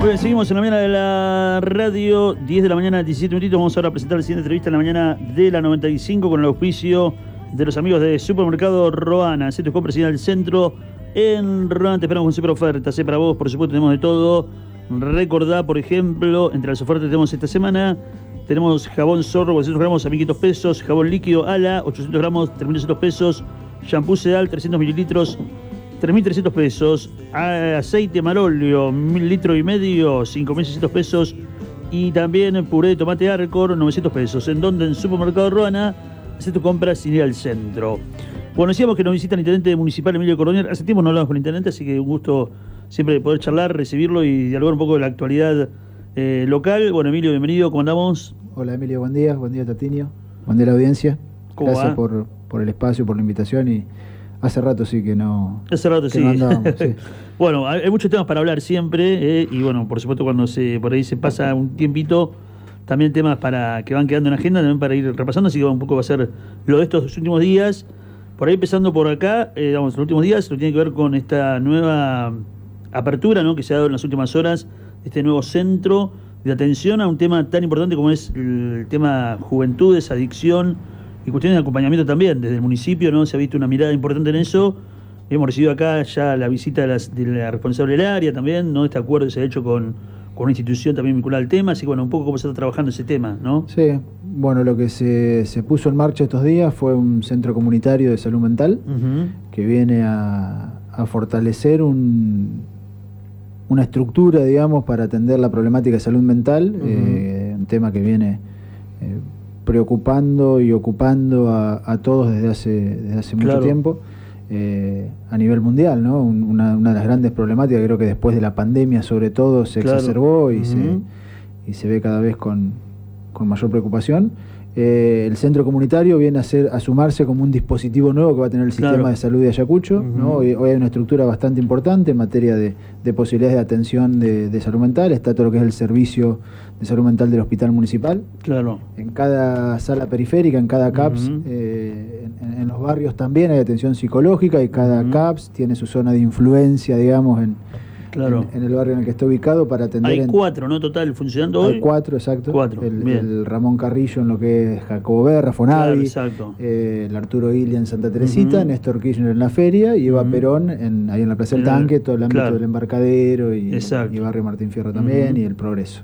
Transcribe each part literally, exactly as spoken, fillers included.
Muy bien, seguimos en la mañana de la radio, diez de la mañana, diecisiete minutitos. Vamos ahora a presentar la siguiente entrevista en la mañana de la noventa y cinco con el auspicio de los amigos de Supermercado Roana, centro de compras y del centro en Roana. Te esperamos con super ofertas, ¿eh? Para vos, por supuesto, tenemos de todo. Recordá, por ejemplo, entre las ofertas que tenemos esta semana, tenemos jabón Zorro, cuatrocientos gramos a mil quinientos pesos, jabón líquido Ala, ochocientos gramos, tres mil doscientos pesos, shampoo Sedal, trescientos mililitros, tres mil trescientos pesos, aceite Marolio, mil litros y medio, cinco mil seiscientos pesos, y también puré de tomate Arcor, novecientos pesos. En donde en Supermercado Roana, haces tu compra sin ir al centro. Bueno, decíamos que nos visita el intendente municipal Emilio Cordonier. Hace tiempo no hablamos con el intendente, así que un gusto siempre poder charlar, recibirlo y dialogar un poco de la actualidad eh, local. Bueno, Emilio, bienvenido, ¿cómo andamos? Hola Emilio, buen día, buen día Tatinio, buen día a la audiencia. ¿Cómo Gracias va? por, por el espacio, por la invitación, y hace rato sí que no... Hace rato que sí. no andábamos, sí. Bueno, hay muchos temas para hablar siempre, eh, y bueno, por supuesto cuando se por ahí se pasa un tiempito, también temas para que van quedando en agenda, también para ir repasando, así que un poco va a ser lo de estos últimos días. Por ahí empezando por acá, eh, vamos, los últimos días, lo tiene que ver con esta nueva apertura, ¿no?, que se ha dado en las últimas horas, este nuevo centro de atención a un tema tan importante como es el tema juventudes, adicción y cuestiones de acompañamiento también. Desde el municipio, ¿no?, se ha visto una mirada importante en eso. Hemos recibido acá ya la visita de, las, de la responsable del área también, ¿no? Este acuerdo se ha hecho con, con una institución también vinculada al tema, así que bueno, un poco cómo se está trabajando ese tema, ¿no? Sí, bueno, lo que se, se puso en marcha estos días fue un centro comunitario de salud mental, Uh-huh. que viene a, a fortalecer un, una estructura, digamos, para atender la problemática de salud mental, Uh-huh. eh, un tema que viene eh, preocupando y ocupando a, a todos desde hace, desde hace mucho Claro. tiempo. Eh, a nivel mundial, ¿no? Un, una, una de las grandes problemáticas, creo que después de la pandemia sobre todo se Claro. exacerbó y, Uh-huh. se, y se ve cada vez con, con mayor preocupación. Eh, el centro comunitario viene a, ser, a sumarse como un dispositivo nuevo que va a tener el sistema Claro. de salud de Ayacucho, Uh-huh. ¿no? Hoy, hoy hay una estructura bastante importante en materia de, de posibilidades de atención de, de salud mental. Está todo lo que es el servicio de salud mental del hospital municipal. Claro. En cada sala periférica, en cada CAPS, Uh-huh. eh, en, en los barrios también hay atención psicológica, y cada Uh-huh. CAPS tiene su zona de influencia, digamos, en, Claro. en, en el barrio en el que está ubicado para atender. Hay en, cuatro, ¿no?, total, funcionando hoy. Hay cuatro, exacto. Cuatro, el, bien. el Ramón Carrillo en lo que es Jacobo Berra, Claro, Fonavi, exacto. eh, el Arturo Ilia en Santa Teresita, Uh-huh. Néstor Kirchner en la feria, y Eva Uh-huh. Perón en, ahí en la Plaza del En el- Tanque, todo el ámbito claro. del embarcadero y, Exacto. y barrio Martín Fierro también, Uh-huh. y el Progreso.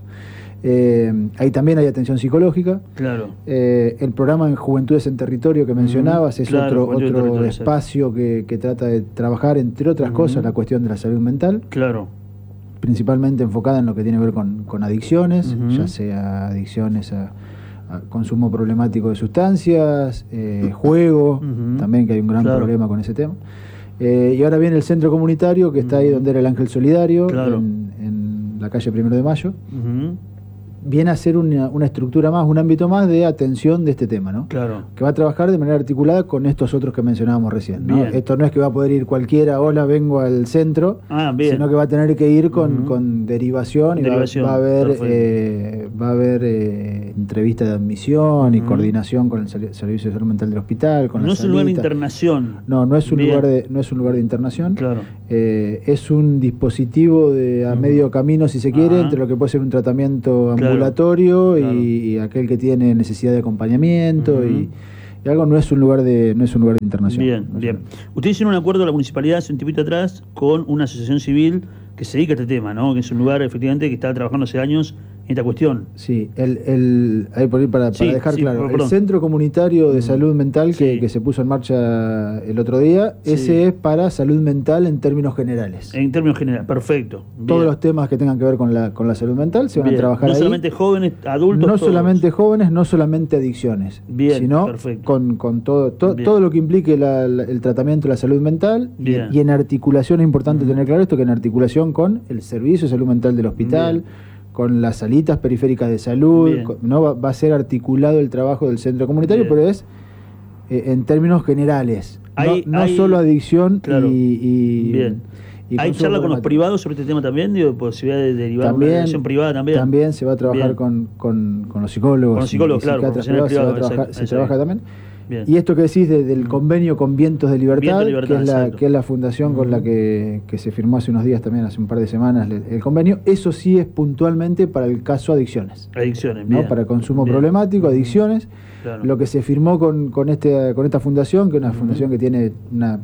Eh, ahí también hay atención psicológica. Claro. Eh, el programa en Juventudes en Territorio que mencionabas es Claro, otro, Juventudes en otro Territorio, espacio que, que trata de trabajar, entre otras Ujú. cosas, la cuestión de la salud mental, Claro. principalmente enfocada en lo que tiene que ver con, con adicciones, Ujú. ya sea adicciones a, a consumo problemático de sustancias, eh, juego, Ujú. también, que hay un gran Claro. problema con ese tema. Eh, y ahora viene el centro comunitario, que está ahí Ujú. donde era el Ángel Solidario, Claro. en, en la calle Primero de Mayo. Uh-huh. Viene a ser una, una estructura más, un ámbito más de atención de este tema, ¿no? Claro. Que va a trabajar de manera articulada con estos otros que mencionábamos recién, ¿no? Bien. Esto no es que va a poder ir cualquiera, hola, vengo al centro, Ah, bien. sino que va a tener que ir con, Ujú. con derivación, y va- Derivación, va, a haber perfecto. eh, va a haber eh, entrevista de admisión y Ujú. coordinación con el sal- servicio de salud mental del hospital, con No la es un lugar de salita. internación. No, no es un Bien. lugar de no es un lugar de internación. Claro. Eh, es un dispositivo de a Ujú. medio camino, si se quiere, Ajá. entre lo que puede ser un tratamiento Claro, ambulatorio claro. Y, y aquel que tiene necesidad de acompañamiento. Ujú. y, y algo no es un lugar de no es un lugar de internación. Bien, No es bien. un- Ustedes hicieron un acuerdo de la municipalidad hace un tiempito atrás con una asociación civil que se dedica a este tema, ¿no? Que es un lugar, efectivamente, que está trabajando hace años en esta cuestión. Sí, el, el, ahí por ir para, para Sí, dejar sí, claro, perdón. el Centro Comunitario de Mm. Salud Mental que, Sí. que se puso en marcha el otro día, Sí. ese es para salud mental en términos generales. En términos generales, perfecto. Bien. Todos los temas que tengan que ver con la, con la salud mental se van Bien. a trabajar No ahí. solamente jóvenes, adultos, No todos. solamente jóvenes, no solamente adicciones, Bien, sino perfecto. con, con todo, to- Bien. todo lo que implique la- la- el tratamiento de la salud mental, y, Bien. y en articulación, es importante Mm. tener claro esto, que en articulación con el servicio de salud mental del hospital, Bien. con las salitas periféricas de salud, Bien. con- no va, va a ser articulado el trabajo del centro comunitario, Bien. pero es eh, en términos generales, no- Hay- no, hay- solo adicción Claro. y, y- Bien. y ¿Hay consumo charla con los problemático. privados sobre este tema también? Digo, posibilidad de derivar una relación privada también. También se va a trabajar Bien. con, con, con los psicólogos. Con los psicólogos, y claro, psiquiatras profesionales privados, se, va a privados, trabajar- exacto, se exacto. trabaja también. bien. Y esto que decís de, del convenio con Vientos de Libertad, Viento de Libertad, que, es la, exacto. que es la fundación uh-huh. con la que, que se firmó hace unos días también, hace un par de semanas, el, el convenio, eso sí es puntualmente para el caso adicciones. Adicciones, ¿no? bien. Para consumo Bien. problemático, adicciones. Claro. Lo que se firmó con, con, este, con esta fundación, que es una uh-huh. fundación que tiene una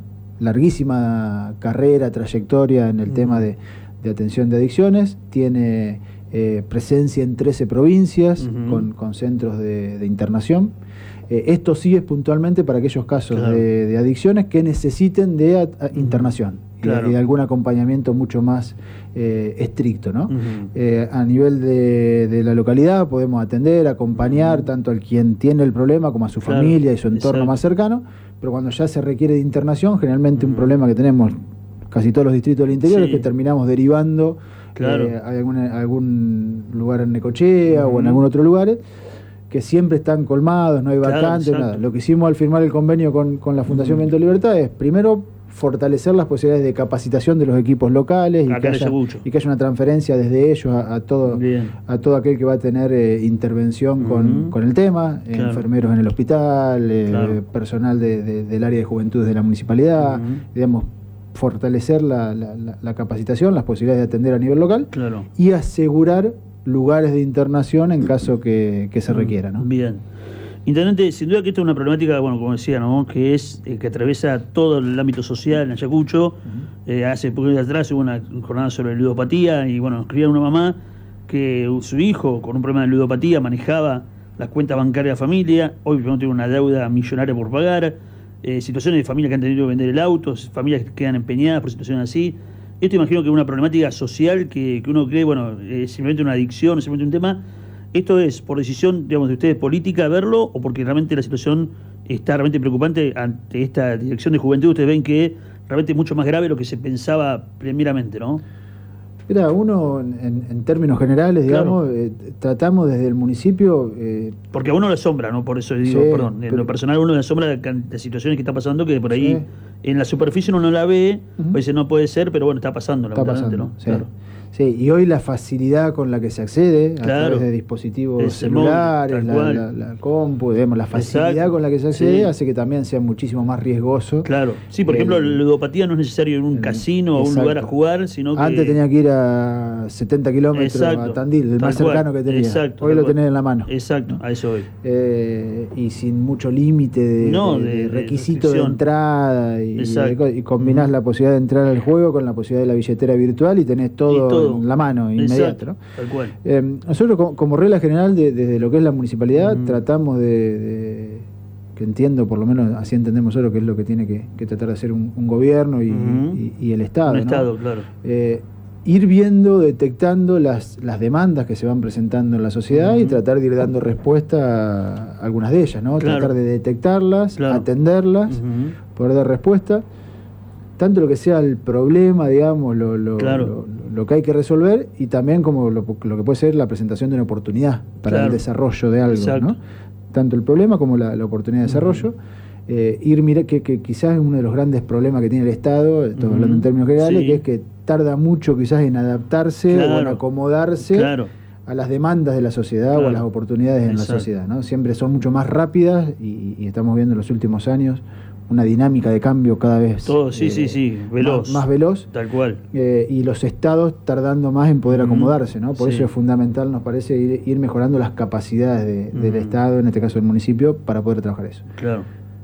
larguísima carrera, trayectoria en el uh-huh. tema de, de atención de adicciones, tiene eh, presencia en trece provincias uh-huh. con, con centros de, de internación. Eh, esto sí es puntualmente para aquellos casos claro. de, de adicciones que necesiten de a, a, internación claro. y, de, y de algún acompañamiento mucho más eh, estricto, ¿no? Uh-huh. eh, a nivel de, de la localidad podemos atender, acompañar uh-huh. tanto al quien tiene el problema como a su claro. familia y su entorno Exacto. más cercano, pero cuando ya se requiere de internación, generalmente uh-huh. un problema que tenemos casi todos los distritos del interior sí. es que terminamos derivando claro. eh, a algún, a algún lugar en Necochea uh-huh. o en algún otro lugar, que siempre están colmados, no hay vacantes, claro, nada. Lo que hicimos al firmar el convenio con, con la Fundación uh-huh. Viento de Libertad es, primero, fortalecer las posibilidades de capacitación de los equipos locales y que, haya, y que haya una transferencia desde ellos a, a, todo, a todo aquel que va a tener eh, intervención uh-huh. con, con el tema, claro. enfermeros en el hospital, eh, claro. personal de, de, del área de juventud de la municipalidad, uh-huh. digamos, fortalecer la, la, la capacitación, las posibilidades de atender a nivel local claro. y asegurar lugares de internación en caso que, que se requiera, ¿no? Bien. Intendente, sin duda que esta es una problemática, bueno, como decía, ¿no? Que es eh, que atraviesa todo el ámbito social en Ayacucho. Uh-huh. Eh, hace poco días atrás hubo una jornada sobre ludopatía y, bueno, escribía una mamá que su hijo con un problema de ludopatía manejaba las cuentas bancarias de la familia, hoy no tiene una deuda millonaria por pagar, eh, situaciones de familias que han tenido que vender el auto, familias que quedan empeñadas por situaciones así. Esto imagino que es una problemática social que, que uno cree, bueno, es simplemente una adicción, es simplemente un tema. ¿Esto es por decisión, digamos, de ustedes política verlo o porque realmente la situación está realmente preocupante ante esta dirección de juventud? Ustedes ven que realmente es mucho más grave de lo que se pensaba primeramente, ¿no? Mira, uno, en, en términos generales, digamos, claro. eh, tratamos desde el municipio... Eh, porque a uno le asombra, ¿no? Por eso digo, sí, perdón, en pero, lo personal a uno le asombra de situaciones que está pasando que por ahí... Sí. En la superficie uno no la ve, uh-huh. a veces no puede ser, pero bueno, está pasando, está pasando, ¿no? Sí. Claro. Sí, y hoy la facilidad con la que se accede a claro. través de dispositivos Ese celulares, móvil, la, la, la compu, digamos, la facilidad Exacto. con la que se accede sí. hace que también sea muchísimo más riesgoso. Claro, sí, por eh, ejemplo, la ludopatía no es necesario ir a un eh, casino o a un lugar a jugar, sino que... Antes tenía que ir a setenta kilómetros Exacto. a Tandil, el Tal más cercano cual. que tenía. Exacto, hoy lo cual. tenés en la mano. Exacto, a eso voy. Eh, y sin mucho límite de, no, de, de, de requisito de, de entrada y, Exacto. y, y combinás uh-huh. la posibilidad de entrar al juego con la posibilidad de la billetera virtual y tenés todo, y todo. en la mano. Inmediato, ¿no? Tal cual. Eh, nosotros como, como regla general de, desde lo que es la municipalidad uh-huh. tratamos de, de que entiendo, por lo menos así entendemos nosotros que es lo que tiene que, que tratar de hacer un, un gobierno y, uh-huh. y, y el Estado, un ¿no? Estado, claro. Eh, ir viendo, detectando las, las demandas que se van presentando en la sociedad uh-huh. y tratar de ir dando respuesta a algunas de ellas, ¿no? Claro. Tratar de detectarlas, claro. atenderlas, uh-huh. poder dar respuesta. Tanto lo que sea el problema, digamos, lo, lo, claro. lo, lo que hay que resolver y también como lo, lo que puede ser la presentación de una oportunidad para claro. el desarrollo de algo, ¿no? Tanto el problema como la, la oportunidad de desarrollo. Uh-huh. eh, ir mira que, que quizás es uno de los grandes problemas que tiene el Estado, estoy uh-huh. hablando en términos generales, sí. que es que tarda mucho quizás en adaptarse claro. o en acomodarse claro. a las demandas de la sociedad claro. o a las oportunidades Exacto. en la sociedad, ¿no? Siempre son mucho más rápidas y, y estamos viendo en los últimos años una dinámica de cambio cada vez Todo, sí, eh, sí, sí, veloz. Más, más veloz. Tal cual. Eh, y los estados tardando más en poder acomodarse, ¿no? Por sí. eso es fundamental, nos parece, ir, ir mejorando las capacidades de, uh-huh. del Estado, en este caso del municipio, para poder trabajar eso. Claro.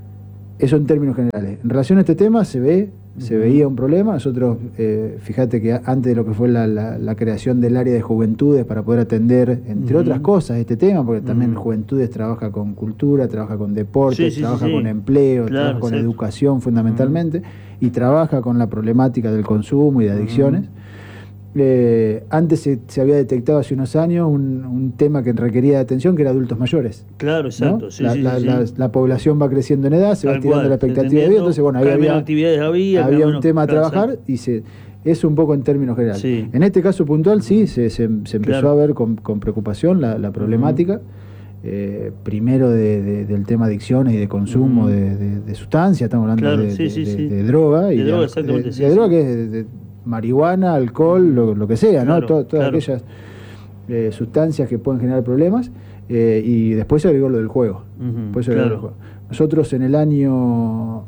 Eso en términos generales. En relación a este tema se ve, uh-huh. se veía un problema. Nosotros, eh, fíjate que antes de lo que fue la, la, la creación del área de juventudes para poder atender, entre uh-huh. otras cosas, este tema, porque uh-huh. también Juventudes trabaja con cultura, trabaja con deporte, sí, sí, trabaja sí, sí. con empleo, claro, trabaja con exacto. educación fundamentalmente, uh-huh. y trabaja con la problemática del consumo y de adicciones. Uh-huh. Eh, antes se, se había detectado hace unos años un, un tema que requería de atención, que era adultos mayores. Claro, exacto. ¿no? Sí, la, sí, la, sí. La, la población va creciendo en edad, se Tal va estirando cual, la expectativa de vida, entonces bueno, ahí había, actividades había, había un menos, tema a claro, trabajar exacto. y se, eso un poco en términos generales. Sí. En este caso puntual sí, se, se, se empezó claro. a ver con, con preocupación la, la problemática. Uh-huh. Eh, primero de, de, del tema adicciones y de consumo uh-huh. de, de, de sustancias, estamos hablando claro, de, sí, de, sí, de, sí. de droga. De y droga, de, exactamente. De, sí, de sí. droga que es de, de marihuana, alcohol, lo, lo que sea, claro, ¿no? Todo, todas claro. aquellas eh, sustancias que pueden generar problemas. eh, y después se agregó lo del juego. Uh-huh, después se agregó claro. el juego. Nosotros en el año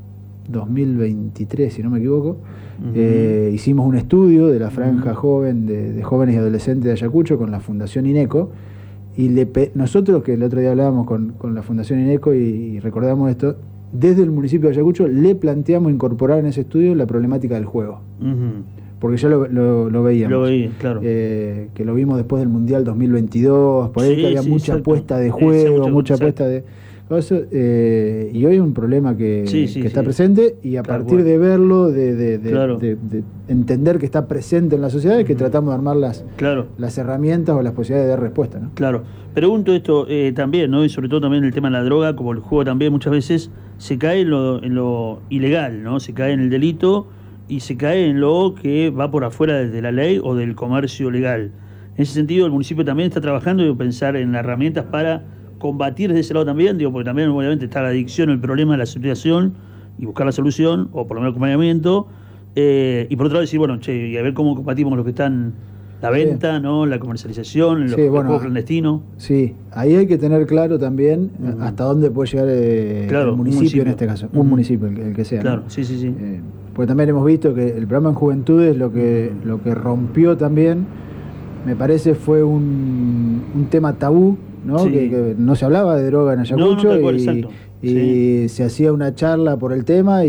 dos mil veintitrés, si no me equivoco, uh-huh. eh, hicimos un estudio de la franja uh-huh. joven de, de jóvenes y adolescentes de Ayacucho con la Fundación INECO, y le pe- nosotros, que el otro día hablábamos con, con la Fundación INECO y, y recordamos esto, desde el municipio de Ayacucho le planteamos incorporar en ese estudio la problemática del juego. Uh-huh. Porque ya lo, lo, lo veíamos. Lo veía, claro. Eh, que lo vimos después del Mundial dos mil veintidós, por ahí sí, que había sí, mucha exacto. apuesta de juego, mucho, mucha exacto. apuesta de... Eso, eh, y hoy es un problema que, sí, sí, que está sí. presente, y a Tal partir cual. de verlo, de, de, de, claro. de, de entender que está presente en la sociedad, es que uh-huh. tratamos de armar las, claro. las herramientas o las posibilidades de dar respuesta, ¿no? Claro. Pregunto esto eh, también, ¿no? Y sobre todo también el tema de la droga, como el juego también muchas veces se cae en lo, en lo ilegal, ¿no? Se cae en el delito y se cae en lo que va por afuera de la ley o del comercio legal. En ese sentido, el municipio también está trabajando y pensar en herramientas para combatir desde ese lado también, digo, porque también obviamente está la adicción, el problema de la situación y buscar la solución, o por lo menos acompañamiento, eh, y por otro lado decir, bueno, che, y a ver cómo combatimos los que están, la venta, sí. ¿no? La comercialización, los, sí, los bueno, juegos clandestinos. Sí, ahí hay que tener claro también uh-huh. hasta dónde puede llegar eh, claro, el municipio, municipio en este caso, uh-huh. un municipio, el, el que sea. Claro, ¿no? sí, sí, sí. Eh, porque también hemos visto que el programa en Juventudes lo que, uh-huh. lo que rompió también, me parece, fue un, un tema tabú, ¿no? Sí. Que, que no se hablaba de droga en Ayacucho, no, no, y, exacto. y sí. se hacía una charla por el tema,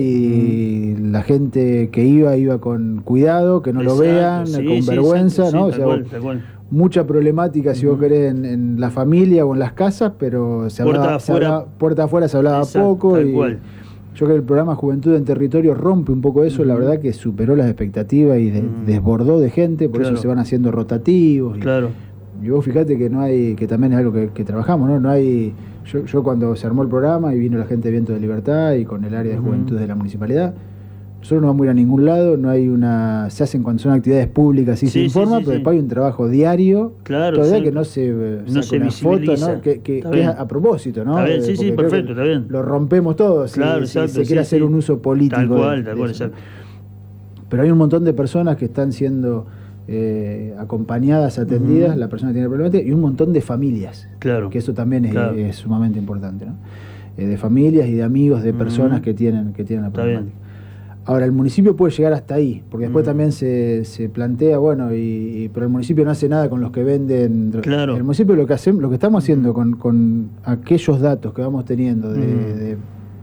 y uh-huh. la gente que iba iba con cuidado, que no exacto. lo vean, sí, con sí, vergüenza, exacto, ¿no? Sí, o sea, tal cual, tal cual. Mucha problemática, si uh-huh. vos querés, en, en la familia o en las casas, pero se hablaba, puerta, se afuera, hablaba, puerta afuera se hablaba exacto, poco, tal y cual. Yo creo que el programa Juventud en Territorio rompe un poco eso, uh-huh. la verdad que superó las expectativas y de, uh-huh. desbordó de gente, por claro. eso se van haciendo rotativos. Y, claro. y vos fíjate que no hay, que también es algo que, que trabajamos, ¿no? No hay, yo, yo cuando se armó el programa y vino la gente de Viento de Libertad y con el área de juventud uh-huh. de la municipalidad, nosotros no vamos a ir a ningún lado, no hay una, se hacen cuando son actividades públicas y sí, se informa, sí, sí, pero sí. después hay un trabajo diario, claro, todavía sí. que no se, no se una foto, ¿no? que, que, que es a, a propósito, ¿no? Está bien, sí, sí, perfecto, está bien. Lo rompemos todos, claro, si, exacto, si se sí, quiere sí. hacer un uso político. Tal cual, de, tal de cual, eso. exacto. Pero hay un montón de personas que están siendo eh, acompañadas, atendidas, uh-huh. la persona que tiene problemática, y un montón de familias, claro. que eso también es, claro. es sumamente importante, ¿no? Eh, de familias y de amigos de personas uh-huh. que tienen que tienen la problemática. Ahora, el municipio puede llegar hasta ahí, porque después uh-huh. también se, se plantea, bueno, y, y pero el municipio no hace nada con los que venden. Claro. El municipio lo que hacemos, lo que estamos haciendo uh-huh. con, con aquellos datos que vamos teniendo de, uh-huh. de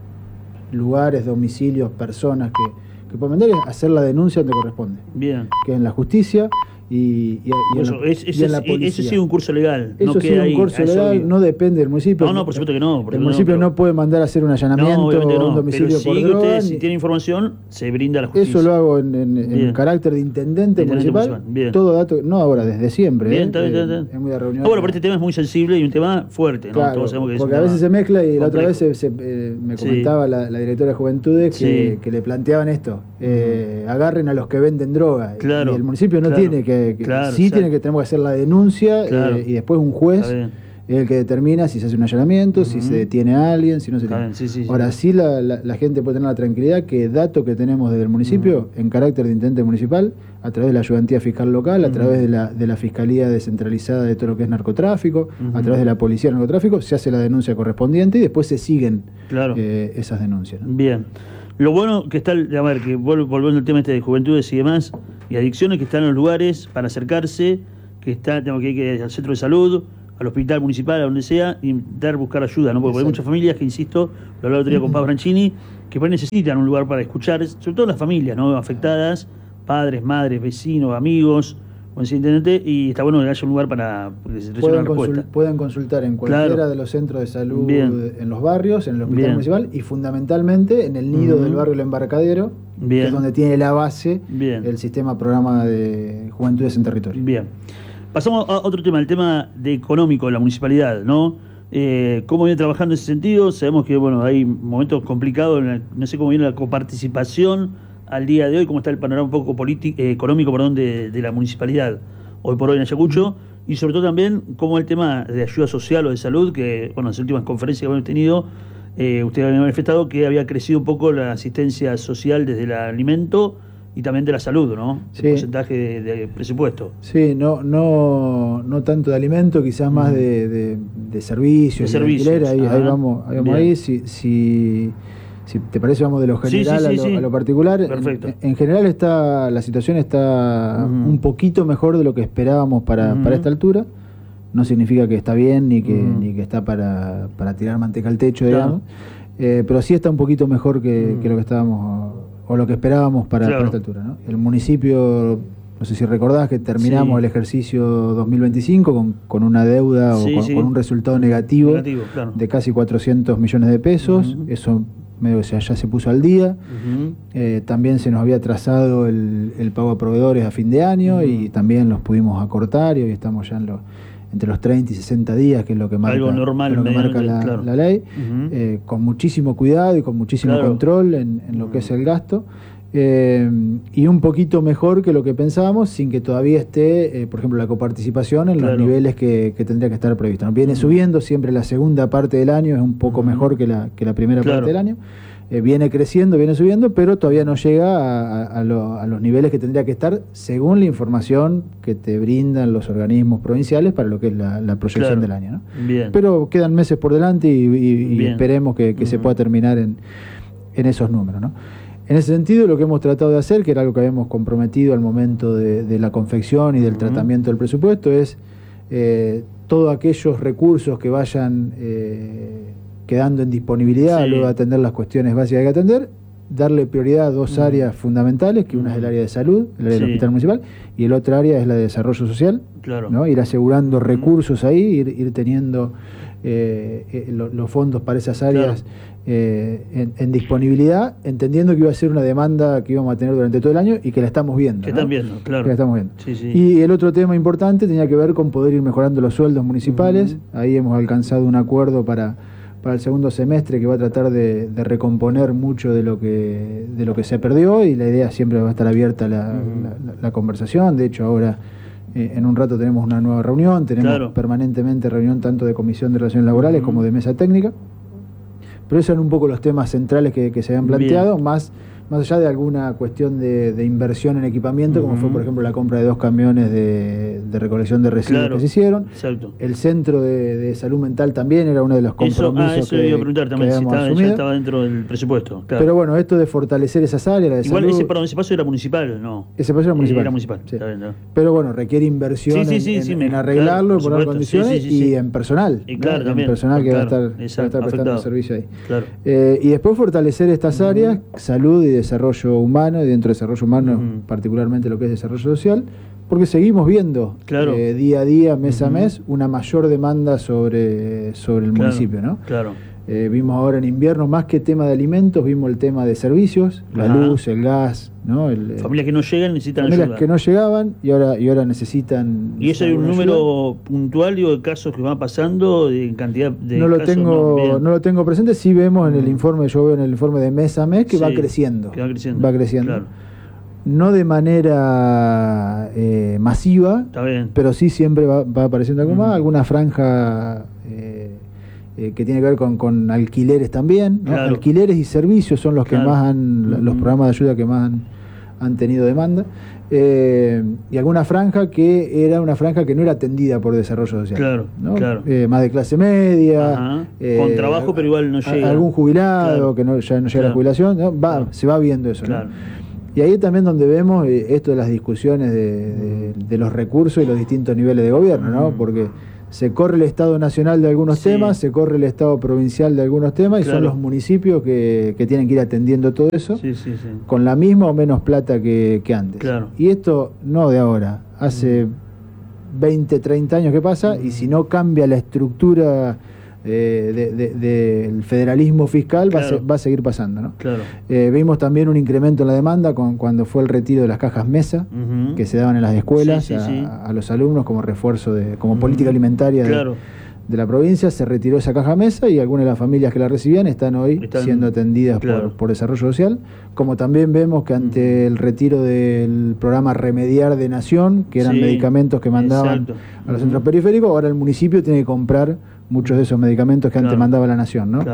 lugares, domicilios, personas que, que pueden vender, es hacer la denuncia donde corresponde. Bien. Que es en la justicia y, y, y, eso, en, la, es, y en la policía. Eso sí es un curso legal. Eso no sí es un ahí, curso legal, no depende del municipio. No, no, por supuesto que no. El municipio no, pero, no puede mandar a hacer un allanamiento no, o no, un domicilio pero sí por que droga. Ustedes, ni... si tiene información, se brinda a la justicia. Eso lo hago en, en, en carácter de intendente, intendente municipal. municipal. Bien. Todo dato, no ahora, desde siempre. Bien, ¿eh? está bien, está bien. Es muy de reunión. Ah, bueno, pero este tema es muy sensible y un tema fuerte, ¿no? Claro, Todos sabemos que es porque un a veces se mezcla y complejo. La otra vez se, se, eh, me comentaba sí. la, la directora de Juventudes que, sí. que le planteaban esto. Eh, uh-huh. Agarren a los que venden droga. Claro. Y el municipio no claro. tiene que... que claro, sí exacto. tiene que, tenemos que hacer la denuncia claro. eh, y después un juez es el que determina si se hace un allanamiento, uh-huh. si se detiene a alguien, si no se detiene. Sí, sí, Ahora sí, sí la, la, la gente puede tener la tranquilidad que datos que tenemos desde el municipio, uh-huh. en carácter de intendente municipal, a través de la ayudantía fiscal local, uh-huh. a través de la, de la Fiscalía Descentralizada de todo lo que es narcotráfico, uh-huh. a través de la Policía de Narcotráfico, se hace la denuncia correspondiente y después se siguen claro. eh, esas denuncias, ¿no? Bien. Lo bueno que está, a ver, que volviendo al tema este de juventudes y demás, y adicciones, que están en los lugares para acercarse, que está, tengo que ir al centro de salud, al hospital municipal, a donde sea, y intentar buscar ayuda, ¿no? Porque hay muchas familias que, insisto, lo hablaba el otro día con Pablo Franchini, que pues necesitan un lugar para escuchar, sobre todo las familias, ¿no? Afectadas, padres, madres, vecinos, amigos, con ese intendente, y está bueno que haya un lugar para que se reciba una respuesta. Consul, pueden consultar en cualquiera claro. de los centros de salud Bien. en los barrios, en el hospital Bien. municipal, y fundamentalmente en el nido uh-huh. del barrio El Embarcadero, Bien. que es donde tiene la base Bien. el sistema programa de Juventudes en Territorio. Bien. Pasamos a otro tema, el tema de económico de la municipalidad, ¿no? Eh, ¿Cómo viene trabajando en ese sentido? Sabemos que bueno, hay momentos complicados, no sé cómo viene la coparticipación al día de hoy, cómo está el panorama un poco político, eh, económico perdón, de, de la municipalidad hoy por hoy en Ayacucho, y sobre todo también cómo el tema de ayuda social o de salud, que bueno, en las últimas conferencias que hemos tenido, eh, usted había manifestado que había crecido un poco la asistencia social desde el alimento y también de la salud, ¿no? Sí. El porcentaje de, de presupuesto. Sí, no, no, no tanto de alimento, quizás más de, de, de servicios, de de servicios. alquiler, ahí, ahí Ajá. vamos, ahí, vamos ahí. Si, si, si te parece, vamos de lo Sí, general sí, sí, a, lo, sí. a lo particular. Perfecto. En, en general está, la situación está Uh-huh. un poquito mejor de lo que esperábamos para, Uh-huh. para esta altura. No significa que está bien ni que, Uh-huh. ni que está para, para tirar manteca al techo, Claro. digamos. Eh, pero sí está un poquito mejor que, Uh-huh. que lo que estábamos o lo que esperábamos para, Claro. para esta altura, ¿no? El municipio, no sé si recordás que terminamos Sí. el ejercicio dos mil veinticinco con, con una deuda Sí, o con, sí. con un resultado negativo, Negativo, claro. de casi cuatrocientos millones de pesos. Uh-huh. Eso medio que ya, ya se puso al día. Uh-huh. Eh, también se nos había trazado el, el pago a proveedores a fin de año. Uh-huh. Y también los pudimos acortar y hoy estamos ya en los entre los treinta y sesenta días, que es lo que marca, Algo normal, es lo que marca la, claro. la ley, Uh-huh. eh, con muchísimo cuidado y con muchísimo Claro. control en, en lo que es el gasto. Eh, y un poquito mejor que lo que pensábamos, sin que todavía esté, eh, por ejemplo, la coparticipación en Claro. los niveles que, que tendría que estar previsto. ¿no? Viene Uh-huh. subiendo, siempre la segunda parte del año es un poco Uh-huh. mejor que la, que la primera Claro. parte del año. Eh, viene creciendo, viene subiendo, pero todavía no llega a, a, a, lo, a los niveles que tendría que estar según la información que te brindan los organismos provinciales para lo que es la, la proyección Claro. del año, ¿no? Bien. Pero quedan meses por delante y, y- y Bien. esperemos que, que Uh-huh. se pueda terminar en, en esos números, ¿no? En ese sentido, lo que hemos tratado de hacer, que era algo que habíamos comprometido al momento de, de la confección y del Uh-huh. tratamiento del presupuesto, es eh, todos aquellos recursos que vayan eh, quedando en disponibilidad, Sí. luego de atender las cuestiones básicas que hay que atender, darle prioridad a dos Uh-huh. áreas fundamentales, que una es el área de salud, el área del Sí. hospital municipal, y el otro área es la de desarrollo social, Claro. ¿no? Ir asegurando Uh-huh. recursos ahí, ir, ir teniendo eh, eh, lo- los fondos para esas áreas Claro. eh, en, en disponibilidad, entendiendo que iba a ser una demanda que íbamos a tener durante todo el año y que la estamos viendo. Que ¿no? están viendo, claro. Que la estamos viendo. Sí, sí. Y el otro tema importante tenía que ver con poder ir mejorando los sueldos municipales. Uh-huh. Ahí hemos alcanzado un acuerdo para, para el segundo semestre que va a tratar de, de recomponer mucho de lo que de lo que se perdió, y la idea siempre va a estar abierta la, Uh-huh. la, la- la conversación. De hecho, ahora eh, en un rato tenemos una nueva reunión, tenemos Claro. permanentemente reunión tanto de Comisión de Relaciones Laborales Uh-huh. como de Mesa Técnica. Pero esos eran un poco los temas centrales que, que se habían Bien. planteado, más, más allá de alguna cuestión de, de inversión en equipamiento, como Ujú. fue, por ejemplo, la compra de dos camiones de, de recolección de residuos Claro. que se hicieron. Exacto. El centro de, de salud mental también era uno de los Eso, compromisos ah, eso que, iba a preguntar que también, si habíamos estaba, ya asumido. estaba dentro del presupuesto. Claro. Pero bueno, esto de fortalecer esas áreas, la de Igual salud, ese, perdón, ese paso era municipal, ¿no? ese paso era Eh, municipal. Era municipal, Sí. está bien, está bien. Pero bueno, requiere inversión Sí, sí, en- sí, en, sí, en me- arreglarlo, claro, por poner supuesto, sí, condiciones sí, sí, sí. y en personal. Y ¿no? claro, En también, personal que claro, va a estar, exacto, va a estar prestando afectado. servicio ahí. Claro. Eh, y después fortalecer estas Ujú. áreas, salud y desarrollo humano, y dentro de desarrollo humano Ujú. particularmente lo que es desarrollo social, porque seguimos viendo Claro. eh, día a día, mes a Ujú. mes, una mayor demanda sobre, sobre el Claro, municipio, ¿no? Claro. Eh, vimos ahora en invierno, más que tema de alimentos, vimos el tema de servicios, la Ajá. luz, el gas, ¿no? El, eh, Familias que no llegan necesitan familias ayuda. que no llegaban y ahora, y ahora necesitan. ¿Y eso hay un alguna ayuda. número puntual, digo, de casos que van pasando, de cantidad de No lo casos? tengo, bien. no lo tengo presente, sí vemos en el Mm. informe, yo veo en el informe de mes a mes que Sí, va creciendo. que va creciendo, Va creciendo. claro. No de manera eh, masiva, Está bien. pero sí siempre va, va apareciendo algo Ujú. más, alguna franja eh, eh, que tiene que ver con, con alquileres también, ¿no? Claro. Alquileres y servicios son los que Claro. más han, los Ujú. programas de ayuda que más han, han tenido demanda. Eh, y alguna franja que era una franja que no era atendida por desarrollo social. Claro, ¿no? claro. Eh, más de clase media. Ajá. eh, Con trabajo, pero igual no a- llega. Algún jubilado Claro. que no, ya no llega a Claro. la jubilación. ¿no? Va, Claro. Se va viendo eso. ¿no? Claro. Y ahí también donde vemos eh, esto de las discusiones de, de- de los recursos y los distintos niveles de gobierno, ¿no? Mm. Porque se corre el Estado nacional de algunos Sí. temas, se corre el Estado provincial de algunos temas, y Claro. son los municipios que, que tienen que ir atendiendo todo eso Sí, sí, sí. con la misma o menos plata que, que antes. Claro. Y esto no de ahora, hace veinte, treinta años que pasa, Mm. y si no cambia la estructura eh, de- de- del federalismo fiscal, va, a Claro. se- va a seguir pasando, ¿no? Claro. Eh, vimos también un incremento en la demanda con, cuando fue el retiro de las cajas mesa Ujú. que se daban en las escuelas Sí, sí, a, sí. a los alumnos como refuerzo de como Ujú. política alimentaria de, Claro. de la provincia. Se retiró esa caja mesa y algunas de las familias que la recibían están hoy Están- siendo atendidas claro. por, por desarrollo social, como también vemos que ante Ujú. el retiro del programa Remediar de Nación, que eran Sí, medicamentos que mandaban exacto. a los Ujú. centros periféricos, ahora el municipio tiene que comprar muchos de esos medicamentos que antes Claro. mandaba la Nación, ¿no? Claro.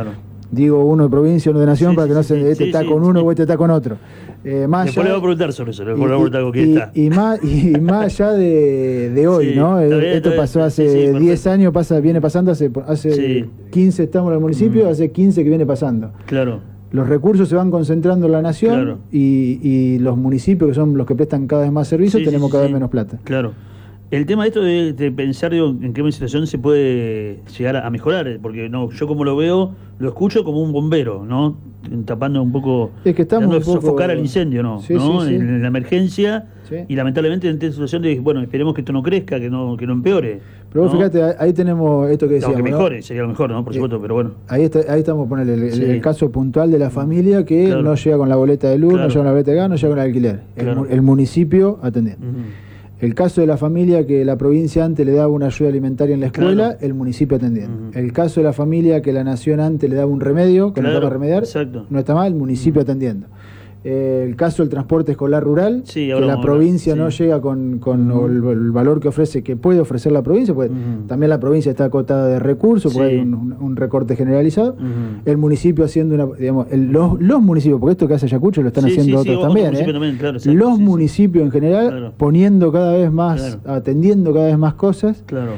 Digo uno de provincia, uno de nación, Sí, para sí, que no sí, se sí, este sí, está sí, con uno sí. o este está con otro. Eh, más Después allá, le voy a preguntar sobre eso, le voy a y, preguntar con quién y- está. y más, y más allá de, de hoy, Sí, ¿no? está Eh, bien, Esto está bien, pasó sí, hace sí, perfecto. diez años, pasa, viene pasando hace, hace Sí. quince estamos en el municipio, Mm. hace quince que viene pasando. Claro, Los recursos se van concentrando en la nación Claro. y, y los municipios, que son los que prestan cada vez más servicios, Sí, sí, tenemos sí, cada sí. vez menos plata. Claro. El tema de esto de, de pensar, digo, en qué situación se puede llegar a, a mejorar, porque no, yo como lo veo, lo escucho como un bombero, ¿no? Tapando un poco, Es que estamos tratando de un poco- sofocar al incendio, ¿no? Sí, ¿no? sí, sí. En, en la emergencia Sí. y lamentablemente en esta situación de, bueno, esperemos que esto no crezca, que no, que no empeore. Pero vos ¿no? fíjate, ahí- ahí tenemos esto que No, decíamos, que ¿no? mejore, sería lo mejor, ¿no? Por Eh, supuesto, pero bueno. Ahí, está, ahí estamos poniendo el, el- Sí. el caso puntual de la familia que Claro. no llega con la boleta de luz, Claro. no llega con la boleta de gas, no llega con el alquiler. El, Claro. mu- el municipio atendiendo. Ujú. El caso de la familia que la provincia antes le daba una ayuda alimentaria en la escuela, Claro. el municipio atendiendo. Ujú. El caso de la familia que la nación antes le daba un remedio, que no Claro, estaba a remediar, exacto. no está mal, el municipio atendiendo. Eh, el caso del transporte escolar rural, Sí, que ahora la vamos a hablar, provincia sí. no llega con, con Ujú. el, el valor que ofrece, que puede ofrecer la provincia, pues Ujú. también la provincia está acotada de recursos, porque Sí. hay un, un- un recorte generalizado. Ujú. El municipio haciendo una, digamos, el- los, los municipios, porque esto que hace Ayacucho lo están Sí, haciendo sí, sí, otros otros también, municipios ¿eh? también, claro, exacto, los sí, sí. municipios en general Claro. poniendo cada vez más, Claro. atendiendo cada vez más cosas. Claro.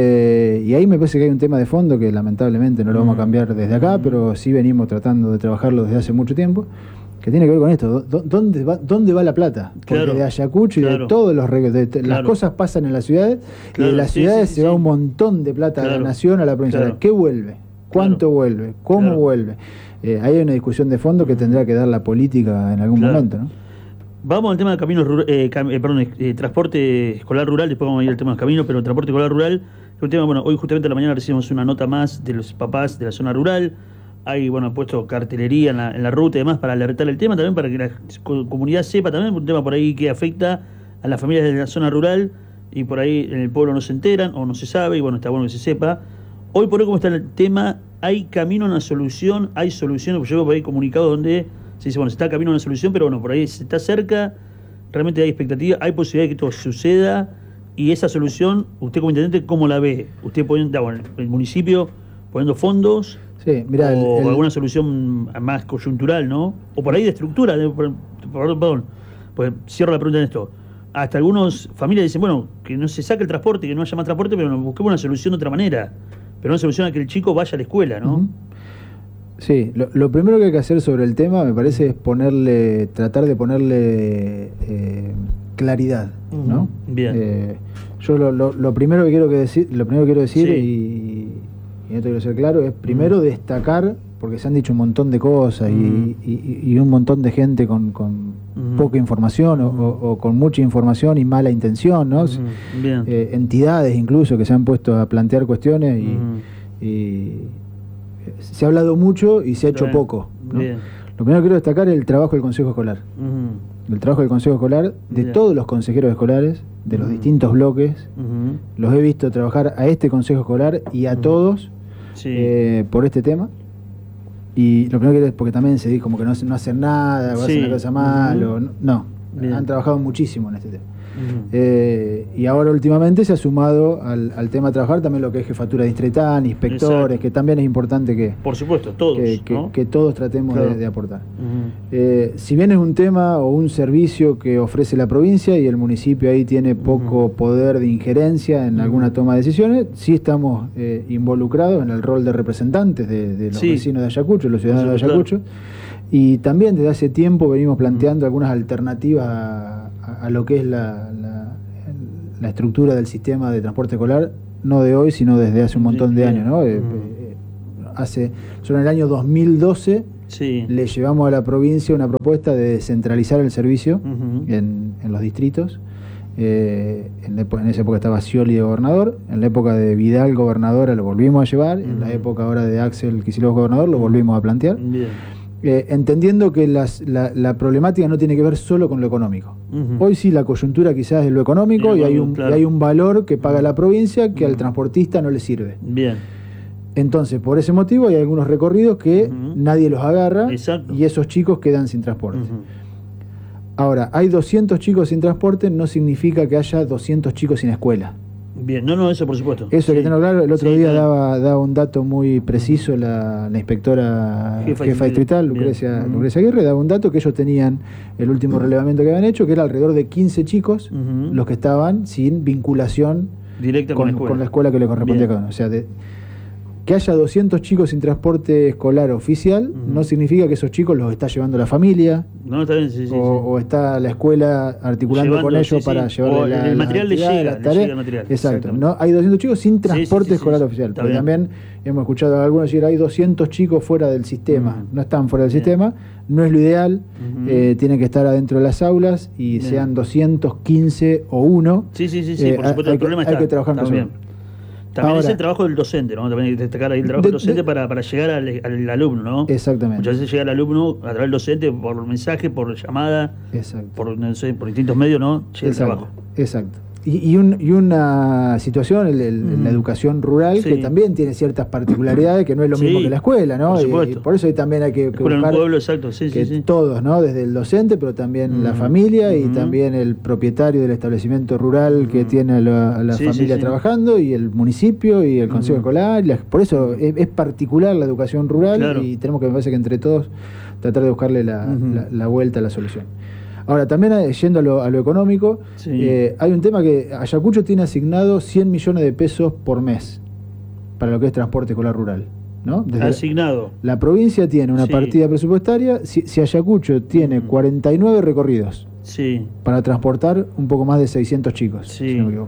Eh, y ahí me parece que hay un tema de fondo que lamentablemente no lo vamos a Mm. cambiar desde acá, Mm. pero sí venimos tratando de trabajarlo desde hace mucho tiempo, que tiene que ver con esto. ¿Dó- ¿Dónde va, dónde va la plata? Porque Claro. de Ayacucho y de Claro. todos los re- de- de- las Claro. cosas pasan en las ciudades, y Claro, de las sí, ciudades sí, se sí, va sí. un montón de plata de Claro. la nación a la provincia. Claro. ¿Qué vuelve? ¿Cuánto Claro. vuelve? ¿Cómo Claro. vuelve? Eh, ahí hay una discusión de fondo que tendrá que dar la política en algún Claro. momento, ¿no? Vamos al tema de caminos rura- eh, cam- eh, perdón, eh, transporte escolar rural, después vamos a ir al tema de los caminos, pero transporte escolar rural, es un tema, bueno, hoy justamente a la mañana recibimos una nota más de los papás de la zona rural. Hay, bueno, puesto cartelería en la, en la ruta y demás para alertar el tema, también para que la co- comunidad sepa también, un tema por ahí que afecta a las familias de la zona rural y por ahí en el pueblo no se enteran o no se sabe, y bueno, está bueno que se sepa. Hoy por hoy, como está el tema, hay camino a una solución, hay soluciones, porque yo veo por ahí comunicados donde se dice, bueno, se está camino a una solución, pero bueno, por ahí se está cerca, realmente hay expectativa, hay posibilidad de que esto suceda, y esa solución, usted como intendente, ¿cómo la ve? Usted poniendo, bueno, el municipio poniendo fondos, Sí, mirá, el- o el- alguna solución más coyuntural, ¿no? O por ahí de estructura, de- por- perdón, perdón, pues cierro la pregunta en esto. Hasta algunas familias dicen, bueno, que no se saque el transporte, que no haya más transporte, pero nos busquemos una solución de otra manera. Pero una solución a que el chico vaya a la escuela, ¿no? Ujú. Sí, lo, lo primero que hay que hacer sobre el tema, me parece, es ponerle, tratar de ponerle eh, claridad, ¿no? Ujú, bien. Eh, yo lo, lo- lo primero que quiero que decir, lo primero que quiero decir Sí. y, y esto quiero ser claro, es primero destacar, porque se han dicho un montón de cosas y, Mm. y- y un montón de gente con, con Ujú. poca información o, o- o con mucha información y mala intención, ¿no? Ujú, bien. Eh, entidades incluso que se han puesto a plantear cuestiones y, Ujú. y se ha hablado mucho y se ha hecho Bien, poco, ¿no? bien. Lo primero que quiero destacar es el trabajo del Consejo Escolar. Ujú, El trabajo del Consejo Escolar, de Bien. todos los consejeros escolares, de los Ujú. distintos bloques. ujú. Los he visto trabajar a este Consejo Escolar y a Ujú. todos Sí. eh, por este tema. Y lo primero que es porque también se dice como que no, hacen- no hacen nada, o Sí. hacen una cosa mal, Ujú. o no, no. Bien. Han trabajado muchísimo en este tema. Ujú. Eh, y ahora últimamente se ha sumado al, al tema de trabajar también lo que es jefatura distrital, inspectores, Exacto. que también es importante que, Por supuesto, todos, que, que- ¿no? que todos tratemos Claro. de, de aportar. Ujú. Eh, si bien es un tema o un servicio que ofrece la provincia y el municipio ahí tiene poco Ujú. poder de injerencia en Ujú. alguna toma de decisiones, sí estamos eh, involucrados en el rol de representantes de, de los Sí. vecinos de Ayacucho, los ciudadanos de Por supuesto, Ayacucho, y también desde hace tiempo venimos planteando algunas alternativas a, a- a lo que es la, la- la estructura del sistema de transporte escolar, no de hoy, sino desde hace un montón de Bien. años, ¿no? Eh, Ujú. eh, hace, solo en el año dos mil doce Sí. le llevamos a la provincia una propuesta de descentralizar el servicio Ujú. en, en los distritos. Eh, en, la época- en esa época estaba Scioli de gobernador, en la época de Vidal gobernadora lo volvimos a llevar, en la Ujú. época ahora de Axel Kicillof gobernador lo volvimos a plantear, Bien. eh, entendiendo que las- la, la problemática no tiene que ver solo con lo económico. Ujú. Hoy sí la coyuntura quizás es lo económico Y y lo hay, económico, un, claro. y hay un valor que paga la provincia que al Ujú. transportista no le sirve. Bien. Entonces, por ese motivo hay algunos recorridos que Ujú. nadie los agarra Exacto. y esos chicos quedan sin transporte. Ujú. Ahora, hay doscientos chicos sin transporte, no significa que haya doscientos chicos sin escuela. Bien, no, no, eso por supuesto. Eso sí. hay que tenerlo claro. El otro sí, día claro. daba, daba un dato muy preciso la, la inspectora jefa, jefa distrital, Lucrecia, Lucrecia Aguirre, daba un dato que ellos tenían el último relevamiento que habían hecho, que era alrededor de quince chicos uh-huh. los que estaban sin vinculación directa con, con, la escuela. con la escuela que le correspondía a cada uno. O sea, de, que haya doscientos chicos sin transporte escolar oficial uh-huh. no significa que esos chicos los está llevando la familia no, está bien, sí, sí, o, sí. o está la escuela articulando llevando, con ellos sí, para sí. llevarle o la, el material la le llega, la tarea. le llega el material. Exacto. No, hay doscientos chicos sin transporte sí, sí, sí, escolar sí, oficial. Pero bien. también hemos escuchado a algunos decir hay doscientos chicos fuera del sistema. Uh-huh. No están fuera del bien. sistema. No es lo ideal. Uh-huh. Eh, tienen que estar adentro de las aulas y bien. sean doscientos quince o uno. Sí, sí, sí, sí eh, por supuesto. Hay, el problema hay está, que trabajar está con bien. eso. También Ahora, es el trabajo del docente, ¿no? También hay que destacar ahí el trabajo de, del docente de, para, para llegar al, al alumno, ¿no? Exactamente. Muchas veces llega el alumno a través del docente por mensaje, por llamada, exacto. por no sé, por distintos medios, ¿no? Llega el trabajo. Exacto. Y, y, un, y una situación en, el, mm. en la educación rural sí. que también tiene ciertas particularidades que no es lo mismo sí. que la escuela, ¿no? Por, y, y por eso ahí también hay que, que buscar en el pueblo, exacto. Sí, que sí, sí. todos, ¿no? Desde el docente, pero también mm. la familia mm. y también el propietario del establecimiento rural mm. que tiene a la, a la sí, familia sí, sí. trabajando y el municipio y el consejo mm. escolar. La, por eso es, es particular la educación rural claro. y tenemos que, me parece que entre todos tratar de buscarle la, mm. la, la vuelta a la solución. Ahora, también yendo a lo, a lo económico, sí. eh, hay un tema que Ayacucho tiene asignado cien millones de pesos por mes para lo que es transporte escolar rural, ¿no? Desde asignado. La, la provincia tiene una sí. partida presupuestaria, si, si Ayacucho tiene mm. cuarenta y nueve recorridos sí. para transportar un poco más de seiscientos chicos, sí. si no me equivoco.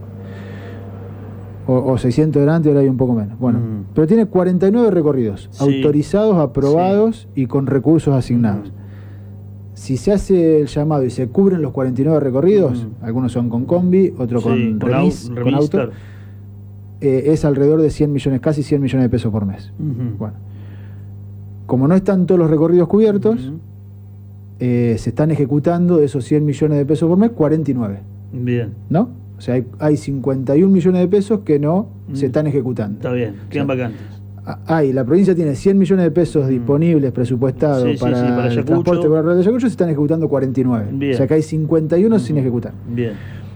O, o seiscientos delante, ahora hay un poco menos. Bueno, mm. pero tiene cuarenta y nueve recorridos, sí. autorizados, aprobados sí. y con recursos asignados. Mm. Si se hace el llamado y se cubren los cuarenta y nueve recorridos, mm. algunos son con combi, otros sí, con, con remis, au, con remis, auto, claro. eh, es alrededor de cien millones, casi cien millones de pesos por mes. Uh-huh. Bueno, como no están todos los recorridos cubiertos, uh-huh. eh, se están ejecutando de esos cien millones de pesos por mes, cuarenta y nueve. Bien. ¿No? O sea, hay, hay cincuenta y un millones de pesos que no uh-huh. se están ejecutando. Está bien, quedan o sea, vacantes. Hay, la provincia tiene cien millones de pesos mm. disponibles presupuestados sí, para, sí, sí, para el transporte con la de Ayacucho, se están ejecutando cuarenta y nueve. Bien. O sea que hay cincuenta y uno mm. sin ejecutar. Bien.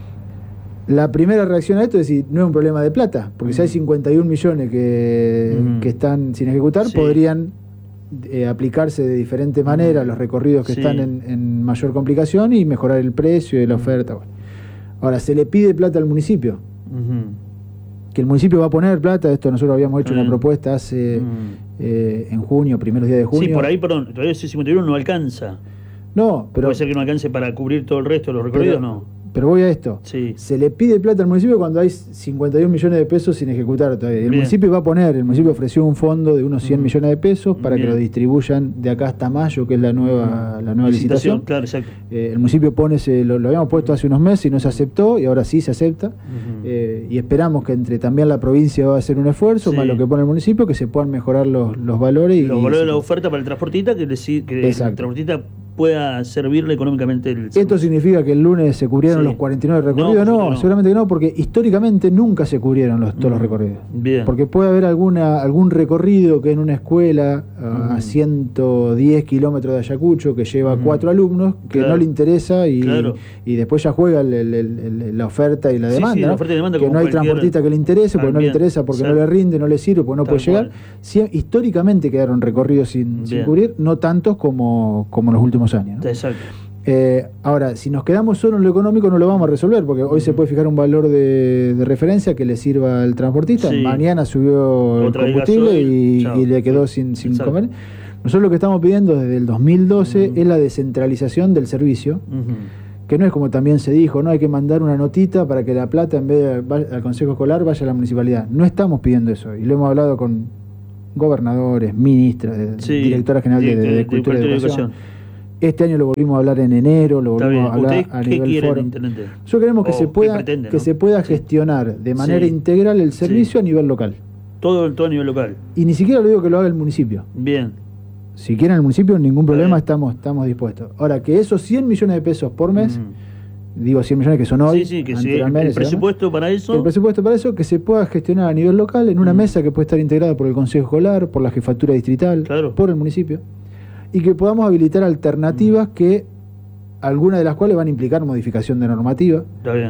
La primera reacción a esto es decir, no es un problema de plata, porque mm. si hay cincuenta y un millones que, mm. que están sin ejecutar, sí. podrían eh, aplicarse de diferente manera mm. los recorridos que sí. están en, en mayor complicación y mejorar el precio y la oferta. Bueno. Ahora, se le pide plata al municipio. Mm-hmm. Que el municipio va a poner plata, esto nosotros habíamos hecho mm. una propuesta hace mm. eh, en junio, primeros días de junio. Sí, por ahí, perdón, todavía ese cincuenta y uno no alcanza. No, pero... ¿Puede ser que no alcance para cubrir todo el resto de los recorridos? Pero, no. Pero voy a esto. Sí. Se le pide plata al municipio cuando hay cincuenta y un millones de pesos sin ejecutar todavía. El Bien. municipio va a poner, el municipio ofreció un fondo de unos cien mm. millones de pesos para Bien. que lo distribuyan de acá hasta mayo, que es la nueva, mm. la nueva licitación. licitación. Claro, exacto. Eh, el municipio pone, ese, lo, lo habíamos puesto hace unos meses y no se aceptó, y ahora sí se acepta. Uh-huh. eh, y esperamos que entre también la provincia va a hacer un esfuerzo, sí. más lo que pone el municipio, que se puedan mejorar los, los valores. Y, los valores y, de la oferta para el transportista, que, deci- que el transportista pueda servirle económicamente el ¿Esto significa que el lunes se cubrieron sí. los cuarenta y nueve recorridos? No, no, no, seguramente que no, porque históricamente nunca se cubrieron los, todos mm. los recorridos. Bien. Porque puede haber alguna algún recorrido que en una escuela mm. a ciento diez kilómetros de Ayacucho que lleva mm. cuatro alumnos que claro. no le interesa y, claro. y después ya juega el, el, el, el, la oferta y la demanda. Sí, sí, la oferta y demanda que no hay transportista que le interese, porque no le interesa, porque Exacto. no le rinde, no le sirve, porque no Tal puede llegar. Sí, históricamente quedaron recorridos sin, sin cubrir, no tantos como, como en los últimos años, ¿no? Exacto. Eh, ahora, si nos quedamos solo en lo económico no lo vamos a resolver, porque hoy mm. se puede fijar un valor de, de referencia que le sirva al transportista, sí. mañana subió Otra el combustible y, y le quedó sí. sin, sin comer. Nosotros lo que estamos pidiendo desde el dos mil doce mm. es la descentralización del servicio, mm-hmm. que no es como también se dijo, no hay que mandar una notita para que la plata en vez de vaya al consejo escolar vaya a la municipalidad. No estamos pidiendo eso, y lo hemos hablado con gobernadores, ministras, sí. directora general de, de, de, de Cultura y Educación. educación. Este año lo volvimos a hablar en enero, lo volvimos a hablar a nivel foro. Nosotros queremos que, se pueda, pretende, ¿no? que se pueda gestionar de manera sí. integral el servicio sí. a nivel local. Todo, todo a nivel local. Y ni siquiera lo digo que lo haga el municipio. Bien. Si quieren el municipio, ningún problema, estamos, estamos dispuestos. Ahora, que esos cien millones de pesos por mes, mm. digo cien millones que son hoy, sí, sí, que sí, el, el presupuesto para eso. El presupuesto para eso, que se pueda gestionar a nivel local en una mm. mesa que puede estar integrada por el Consejo Escolar, por la Jefatura Distrital, claro. por el municipio. Y que podamos habilitar alternativas mm. que, algunas de las cuales van a implicar modificación de normativa. Está bien.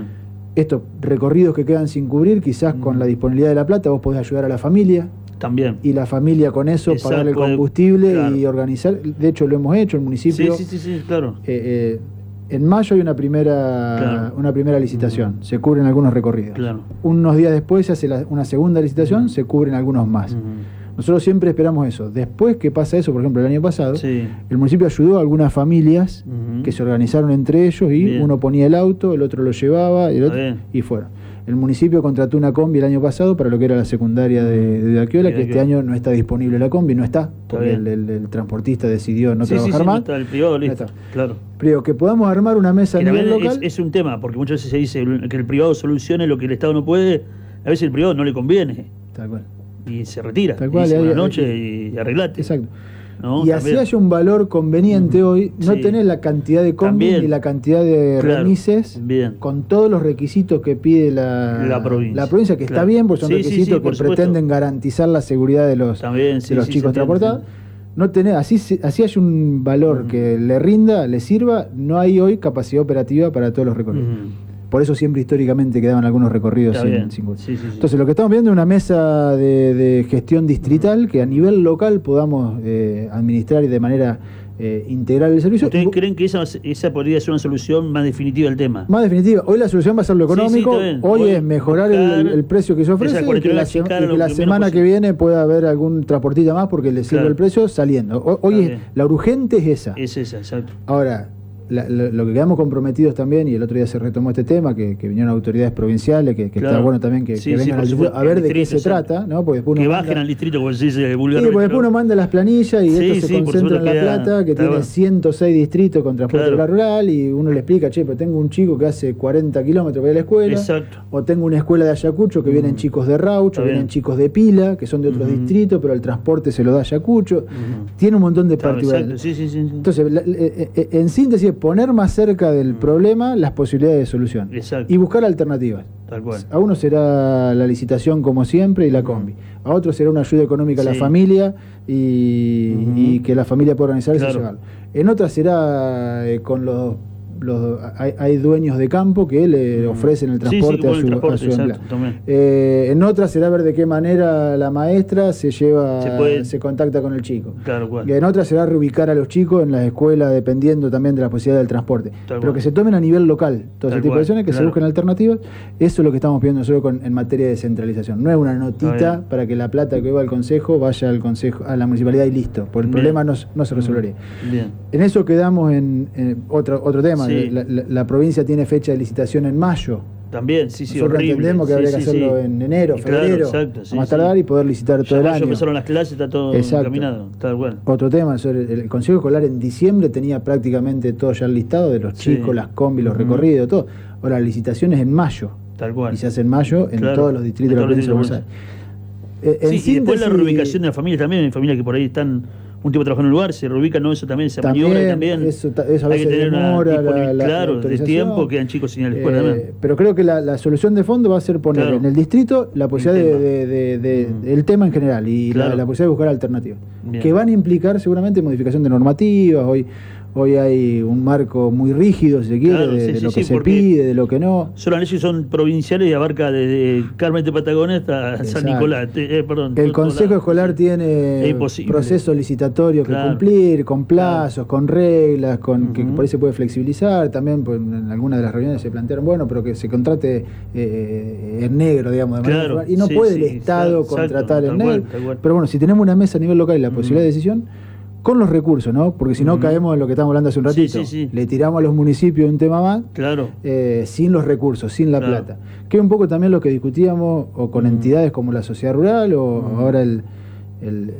estos recorridos que quedan sin cubrir, quizás mm. con la disponibilidad de la plata vos podés ayudar a la familia. También. Y la familia con eso, exacto, pagar el combustible, claro, y organizar. De hecho, lo hemos hecho, el municipio. Sí, sí, sí, sí, claro. Eh, eh, en mayo hay una primera, claro, una primera licitación, uh-huh, se cubren algunos recorridos. Claro. Unos días después se hace la, una segunda licitación, uh-huh, se cubren algunos más. Uh-huh. Nosotros siempre esperamos eso. Después que pasa eso, por ejemplo, el año pasado, sí, el municipio ayudó a algunas familias, uh-huh, que se organizaron entre ellos y bien, uno ponía el auto, el otro lo llevaba, el otro, y fueron. El municipio contrató una combi el año pasado para lo que era la secundaria de, de Daquiola, que este año no está disponible la combi, no está, porque el, el, el transportista decidió no sí, trabajar sí, sí, más. No está, el privado listo, no claro. Pero que podamos armar una mesa que a nivel local. Es, es un tema, porque muchas veces se dice que el privado solucione lo que el Estado no puede, a veces el privado no le conviene. Tal cual. Y se retira. Tal cual. Y dice, hay, una noche hay, y arreglate. Exacto. ¿No? Y También. así haya un valor conveniente, uh-huh, hoy, no sí, tenés la cantidad de combis ni la cantidad de claro, remises, bien, con todos los requisitos que pide la, la provincia, la provincia que claro, está bien, porque son sí, requisitos sí, sí, que pretenden garantizar la seguridad de los, también, sí, de los sí, chicos transportados. No tenés, así, así hay un valor uh-huh, que le rinda, le sirva, no hay hoy capacidad operativa para todos los recorridos. Uh-huh. Por eso siempre históricamente quedaban algunos recorridos sin, sin... Sí, sí, sí. Entonces lo que estamos viendo es una mesa de, de gestión distrital, que a nivel local podamos eh, administrar de manera eh, integral el servicio. ¿Ustedes creen que esa, esa podría ser una solución más definitiva del tema? Más definitiva. Hoy la solución va a ser lo económico, sí, sí, hoy, hoy es mejorar el, el precio que se ofrece y que la, se, y que la semana que viene pueda haber algún transportista más porque le sirve claro, el precio saliendo. Hoy, hoy es, la urgente es esa. Es esa, exacto. Ahora... La, la, lo que quedamos comprometidos también, y el otro día se retomó este tema, que, que vinieron autoridades provinciales, que, que claro, está bueno también que, sí, que vengan sí, al distrito a ver de qué se exacto, trata, ¿no? Porque que bajen manda, al distrito, como se dice vulgarmente. Sí, porque después uno manda las planillas y sí, esto se sí, concentra en La queda, Plata, que tiene bueno, ciento seis distritos con transporte claro, rural, y uno le explica, che, pero tengo un chico que hace cuarenta kilómetros para ir a la escuela, exacto, o tengo una escuela de Ayacucho que mm, vienen chicos de Raucho, vienen chicos de Pila, que son de otros mm, distritos, pero el transporte se lo da Ayacucho, mm, tiene un montón de particularidades. Sí, sí, sí, sí. Entonces, la, en síntesis, poner más cerca del problema las posibilidades de solución. Exacto. Y buscar alternativas. Tal cual. A uno será la licitación como siempre y la combi. A otro será una ayuda económica sí, a la familia y, uh-huh, y que la familia pueda organizarse claro, y llevarlo. En otra será eh, con los... Los, hay, hay dueños de campo que le ofrecen el transporte, sí, sí, a su, transporte, a su exacto, empleado. Eh, en otra será ver de qué manera la maestra se lleva, se, puede, se contacta con el chico. Claro, cual. En otra será reubicar a los chicos en las escuelas dependiendo también de la posibilidad del transporte. Tal Pero cual. Que se tomen a nivel local todo ese tipo de acciones, que claro, se busquen alternativas. Eso es lo que estamos pidiendo nosotros con, en materia de descentralización. No es una notita para que la plata que va al consejo vaya al consejo, a la municipalidad y listo. Porque el bien, problema no, no se resolvería. Bien. En eso quedamos en, en otro, otro tema. Sí. La, la, la provincia tiene fecha de licitación en mayo. También, sí, sí, Nosotros horrible. entendemos que sí, habría sí, que hacerlo sí, en enero, febrero, claro, exacto, sí, más tardar sí, y poder licitar todo ya el año. empezaron las clases, está todo exacto, encaminado, tal cual. Otro tema, el, el Consejo Escolar en diciembre tenía prácticamente todo ya listado, de los sí, chicos, las combis, los uh-huh, recorridos, todo. Ahora, la licitación es en mayo. Tal cual. Y se hace en mayo en claro, todos los distritos de la provincia de Buenos Aires. Eh, sí, y después la reubicación de la familia también, hay familias que por ahí están un tiempo trabajando en un lugar, se reubican, ¿no? Eso también se maniobra también. Eso, eso a veces hay que tener demora una la, la, claro, la de tiempo, quedan chicos sin la escuela eh, también. Pero creo que la, la solución de fondo va a ser poner claro, en el distrito la posibilidad de, de, de, de, mm. del tema en general y claro, la, la posibilidad de buscar alternativas. Bien. Que van a implicar seguramente modificación de normativas. Hoy Hoy hay un marco muy rígido, si se quiere, claro, de, sí, de lo sí, que sí, se pide, de lo que no. Son las leyes son provinciales y abarca desde Carmen de Patagones hasta Exacto. San Nicolás. Eh, perdón, el Consejo Escolar tiene procesos licitatorios claro. que cumplir, con plazos, claro. con reglas, con uh-huh. que por ahí se puede flexibilizar. También pues, en algunas de las reuniones se plantearon, bueno, pero que se contrate eh, en negro, digamos, de manera claro. Y no sí, puede sí, el Estado exacto, contratar en negro. Cual, pero bueno, si tenemos una mesa a nivel local y la uh-huh. posibilidad de decisión, con los recursos, ¿no? Porque si no uh-huh. caemos en lo que estábamos hablando hace un ratito. Sí, sí, sí. Le tiramos a los municipios un tema más, claro. eh, sin los recursos, sin la claro. plata. Que es un poco también lo que discutíamos o con uh-huh. entidades como la sociedad rural o uh-huh. ahora el, el,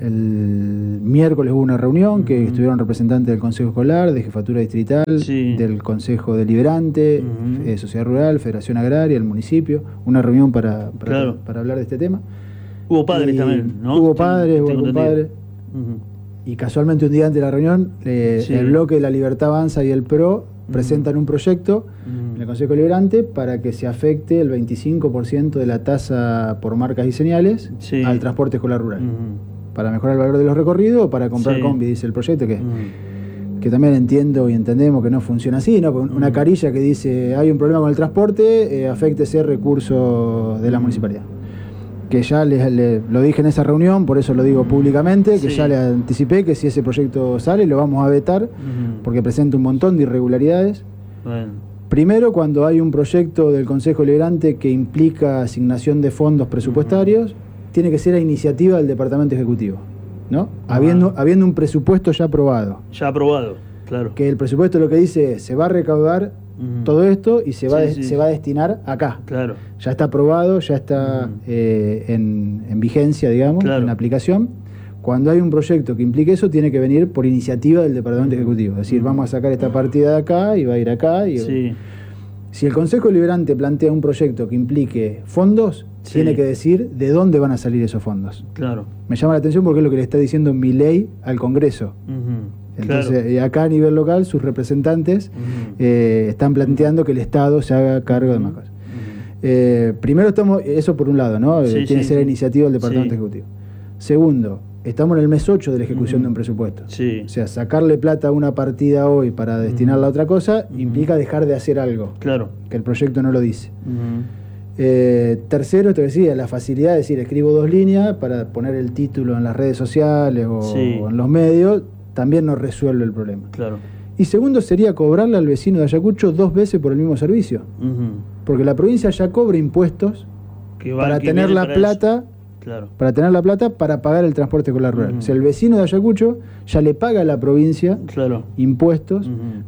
el miércoles hubo una reunión uh-huh. que estuvieron representantes del Consejo Escolar, de Jefatura Distrital, sí. del Consejo Deliberante, uh-huh. eh, Sociedad Rural, Federación Agraria, el municipio. Una reunión para, para, claro. para, para hablar de este tema. Hubo padres y también, ¿no? Hubo padres, hubo algún padre. Uh-huh. Y casualmente un día antes de la reunión, eh, sí. el bloque de la Libertad Avanza y el PRO uh-huh. presentan un proyecto uh-huh. en el Consejo Deliberante para que se afecte el veinticinco por ciento de la tasa por marcas y señales sí. al transporte escolar rural. Uh-huh. Para mejorar el valor de los recorridos o para comprar sí. combi, dice el proyecto. Que uh-huh. que también entiendo y entendemos que no funciona así, ¿no? Una uh-huh. carilla que dice hay un problema con el transporte, eh, aféctese recursos de la uh-huh. municipalidad. Que ya le, le, lo dije en esa reunión, por eso lo digo públicamente, que sí. ya le anticipé que si ese proyecto sale lo vamos a vetar, uh-huh. porque presenta un montón de irregularidades. Bueno. Primero, cuando hay un proyecto del Consejo Deliberante que implica asignación de fondos presupuestarios, uh-huh. tiene que ser a iniciativa del Departamento Ejecutivo, ¿no? Uh-huh. Habiendo, habiendo un presupuesto ya aprobado. Ya aprobado, claro. Que el presupuesto lo que dice es, se va a recaudar uh-huh. todo esto y se va, sí, de, sí. se va a destinar acá. Claro. Ya está aprobado, ya está uh-huh. eh, en, en vigencia, digamos, claro. en aplicación. Cuando hay un proyecto que implique eso, tiene que venir por iniciativa del Departamento uh-huh. Ejecutivo. Es decir, uh-huh. vamos a sacar esta partida de acá y va a ir acá. Y sí. Si el Consejo Deliberante plantea un proyecto que implique fondos, sí. tiene que decir de dónde van a salir esos fondos. Claro. Me llama la atención porque es lo que le está diciendo mi ley al Congreso. Uh-huh. Entonces, claro. acá a nivel local, sus representantes uh-huh. eh, están planteando que el Estado se haga cargo uh-huh. de más cosas. Uh-huh. Eh, primero estamos, eso por un lado, ¿no? Sí, tiene sí, que ser sí. iniciativa del Departamento sí. Ejecutivo. Segundo, estamos en el mes ocho de la ejecución uh-huh. de un presupuesto. Sí. O sea, sacarle plata a una partida hoy para destinarla uh-huh. a otra cosa uh-huh. implica dejar de hacer algo. Claro. Que el proyecto no lo dice. Uh-huh. Eh, tercero, esto que decía, la facilidad de decir, escribo dos líneas para poner el título en las redes sociales o, sí. o en los medios, también no resuelve el problema. Claro. Y segundo sería cobrarle al vecino de Ayacucho dos veces por el mismo servicio. Uh-huh. Porque la provincia ya cobra impuestos que va, para que tener la para plata, claro. para tener la plata para pagar el transporte escolar rural. Uh-huh. O sea, el vecino de Ayacucho ya le paga a la provincia claro. impuestos uh-huh.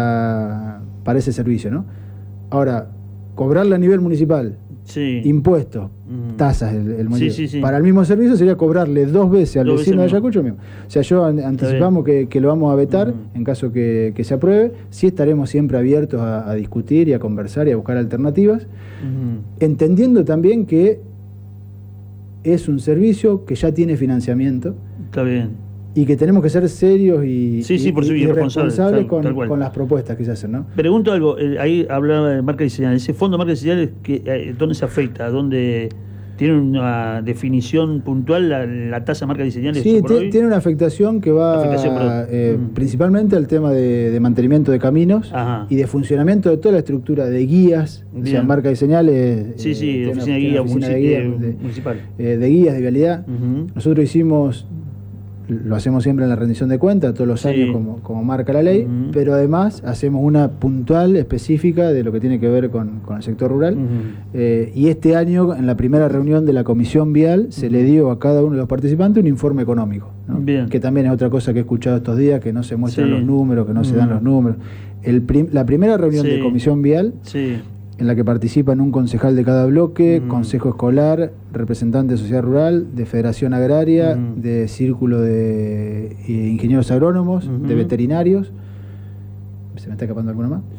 para, para ese servicio, ¿no? Ahora, cobrarle a nivel municipal, sí. impuestos, uh-huh. tasas, el, el sí, sí, sí. para el mismo servicio sería cobrarle dos veces al dos vecino veces de Ayacucho mismo. O sea, yo an- anticipamos que, que lo vamos a vetar uh-huh. en caso que, que se apruebe. Sí estaremos siempre abiertos a, a discutir y a conversar y a buscar alternativas, uh-huh. entendiendo también que es un servicio que ya tiene financiamiento. Está bien. Y que tenemos que ser serios y, sí, sí, y, por y, y responsables tal, con, tal con las propuestas que se hacen, ¿no? Pregunto algo, eh, ahí hablaba de marca y señales. ¿Ese fondo de marca y señales que, eh, dónde se afecta? ¿Dónde tiene una definición puntual la, la tasa de marca y señales? Sí, t- tiene una afectación que va afectación, eh, mm. principalmente al tema de, de mantenimiento de caminos Ajá. y de funcionamiento de toda la estructura de guías, o sea, marca y señales. Sí, eh, sí, oficina, oficina de guía, oficina de guía de, de, municipal. Eh, de guías de vialidad. Uh-huh. Nosotros hicimos... Lo hacemos siempre en la rendición de cuentas, todos los años, sí. como, como marca la ley, uh-huh. pero además hacemos una puntual específica de lo que tiene que ver con, con el sector rural. Uh-huh. Eh, y este año, en la primera reunión de la Comisión Vial, uh-huh. se le dio a cada uno de los participantes un informe económico, ¿no? Bien. Que también es otra cosa que he escuchado estos días, que no se muestran sí. los números, que no uh-huh. se dan los números. El prim- la primera reunión sí. de Comisión Vial... Sí. en la que participan un concejal de cada bloque, mm. consejo escolar, representante de sociedad rural, de federación agraria, mm. de círculo de eh, ingenieros agrónomos, mm-hmm. de veterinarios, se me está escapando alguna más.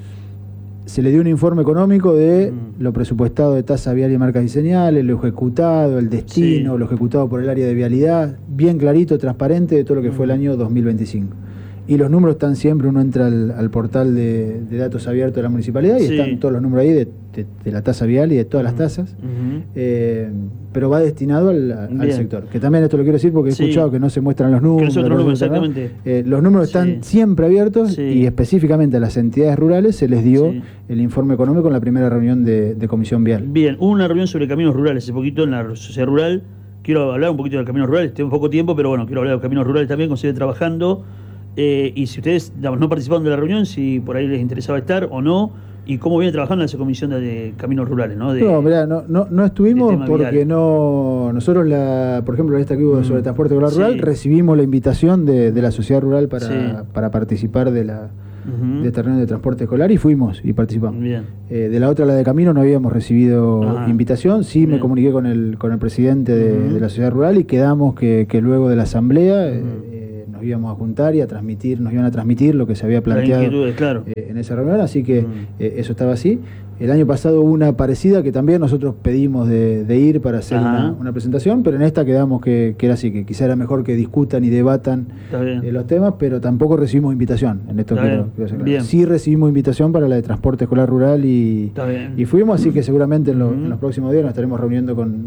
Se le dio un informe económico de mm. lo presupuestado de tasa vial y marcas y señales, lo ejecutado, el destino, sí. lo ejecutado por el área de vialidad, bien clarito, transparente de todo lo que mm. fue el año dos mil veinticinco. Y los números están siempre, uno entra al, al portal de, de datos abiertos de la municipalidad y sí. están todos los números ahí de, de, de la tasa vial y de todas uh-huh. las tasas, uh-huh. eh, pero va destinado al, al sector. Que también esto lo quiero decir porque he sí. escuchado que no se muestran los números. Que número, exactamente. Eh, los números sí. están siempre abiertos sí. y específicamente a las entidades rurales se les dio sí. el informe económico en la primera reunión de, de Comisión Vial. Bien, hubo una reunión sobre caminos rurales hace poquito en la sociedad rural. Quiero hablar un poquito de caminos rurales, tengo poco tiempo, pero bueno, quiero hablar de caminos rurales también, como sigue trabajando. Eh, y si ustedes digamos, no participaron de la reunión, si por ahí les interesaba estar o no, y cómo viene trabajando esa comisión de, de caminos rurales, ¿no? De, no, mirá, no, no, no estuvimos porque vial. no nosotros, la por ejemplo, en esta que hubo mm. sobre transporte escolar rural, sí. recibimos la invitación de, de la sociedad rural para, sí. para participar de la uh-huh. de esta reunión de transporte escolar y fuimos y participamos. Bien. Eh, de la otra, la de camino, no habíamos recibido Ajá. invitación, sí Bien. me comuniqué con el, con el presidente de, uh-huh. de la sociedad rural y quedamos que, que luego de la asamblea... Uh-huh. eh, nos íbamos a juntar y a transmitir, nos iban a transmitir lo que se había planteado claro. eh, en esa reunión, así que mm. eh, eso estaba así. El año pasado hubo una parecida que también nosotros pedimos de, de ir para hacer una, una presentación, pero en esta quedamos que, que era así, que quizá era mejor que discutan y debatan eh, los temas, pero tampoco recibimos invitación. En esto quiero, quiero hacer claro. Sí recibimos invitación para la de transporte escolar rural y, y fuimos, así que seguramente en, lo, mm. en los próximos días nos estaremos reuniendo con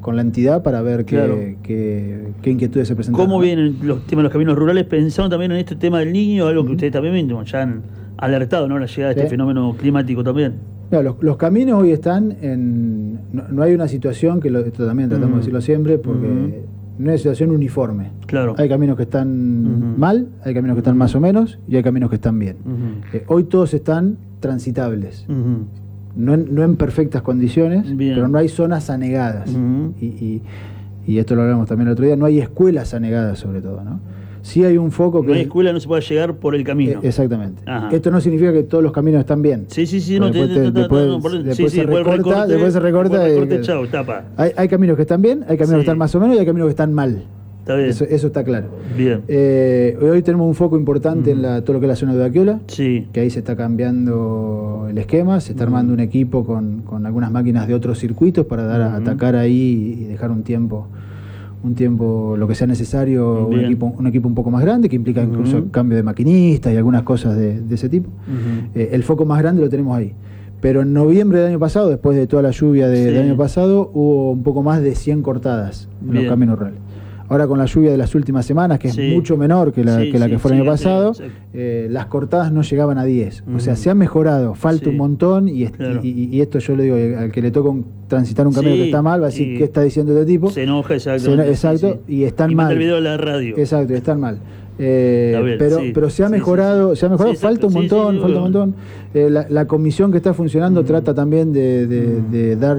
con la entidad para ver qué, Claro. qué, qué inquietudes se presentan. ¿Cómo ¿no? vienen los temas de los caminos rurales? Pensando también en este tema del niño, algo que Ujú. ustedes también bueno, ya han alertado, ¿no? La llegada de este Sí. fenómeno climático también. No, los, los caminos hoy están en... No, no hay una situación, que lo, esto también tratamos Ujú. de decirlo siempre, porque Ujú. no hay una situación uniforme. Claro. Hay caminos que están Ujú. mal, hay caminos que están Ujú. más o menos, y hay caminos que están bien. Ujú. Eh, hoy todos están transitables. Ujú. No en, no en perfectas condiciones, Bien. pero no hay zonas anegadas. Ujú. y, y, y esto lo hablamos también el otro día, no hay escuelas anegadas sobre todo, ¿no? Sí hay un foco que... No hay escuela, no se puede llegar por el camino. Eh, exactamente. Ajá. Esto no significa que todos los caminos están bien. Sí, sí, sí, no, Porque te, después, te- te- después- no, por- después sí, sí, se después el recorta, recorte, después se recorta después el recorte, y- chau, tapa. Hay, hay caminos que están bien, hay caminos Sí. que están más o menos y hay caminos que están mal. Está bien. Eso, eso está claro. Bien. Eh, hoy tenemos un foco importante Ujú. en la, todo lo que es la zona de Udaquiola, Sí. que ahí se está cambiando el esquema, se está Ujú. armando un equipo con, con algunas máquinas de otros circuitos para dar a Ujú. atacar ahí y dejar un tiempo un tiempo lo que sea necesario, un Bien. equipo, un equipo un poco más grande que implica Ujú. incluso cambio de maquinistas y algunas cosas de, de ese tipo. Ujú. Eh, el foco más grande lo tenemos ahí. Pero en noviembre del año pasado, después de toda la lluvia de- Sí. del año pasado, hubo un poco más de cien cortadas en Bien. los caminos rurales. Ahora con la lluvia de las últimas semanas, que es Sí. mucho menor que la Sí, que, la sí, que fue el sí, año antes, pasado, exacto. eh, las cortadas no llegaban a diez. O sea, Ujú. se ha mejorado, falta Sí. un montón y, est- Claro. y, y esto yo le digo, al que le toca un- transitar un camino Sí, que está mal, va a decir, y ¿qué está diciendo este tipo? Se enoja, exacto. Se- exacto, y están y manda mal. el video a la radio. Exacto, y están mal. Eh, Está bien, pero, sí. pero se ha Sí, sí, mejorado, sí. se ha mejorado, Sí, exacto. falta un Sí, montón, sí, sí, falta un obvio. montón. Eh, la, la comisión que está funcionando Mm. trata también de, de- Mm. de dar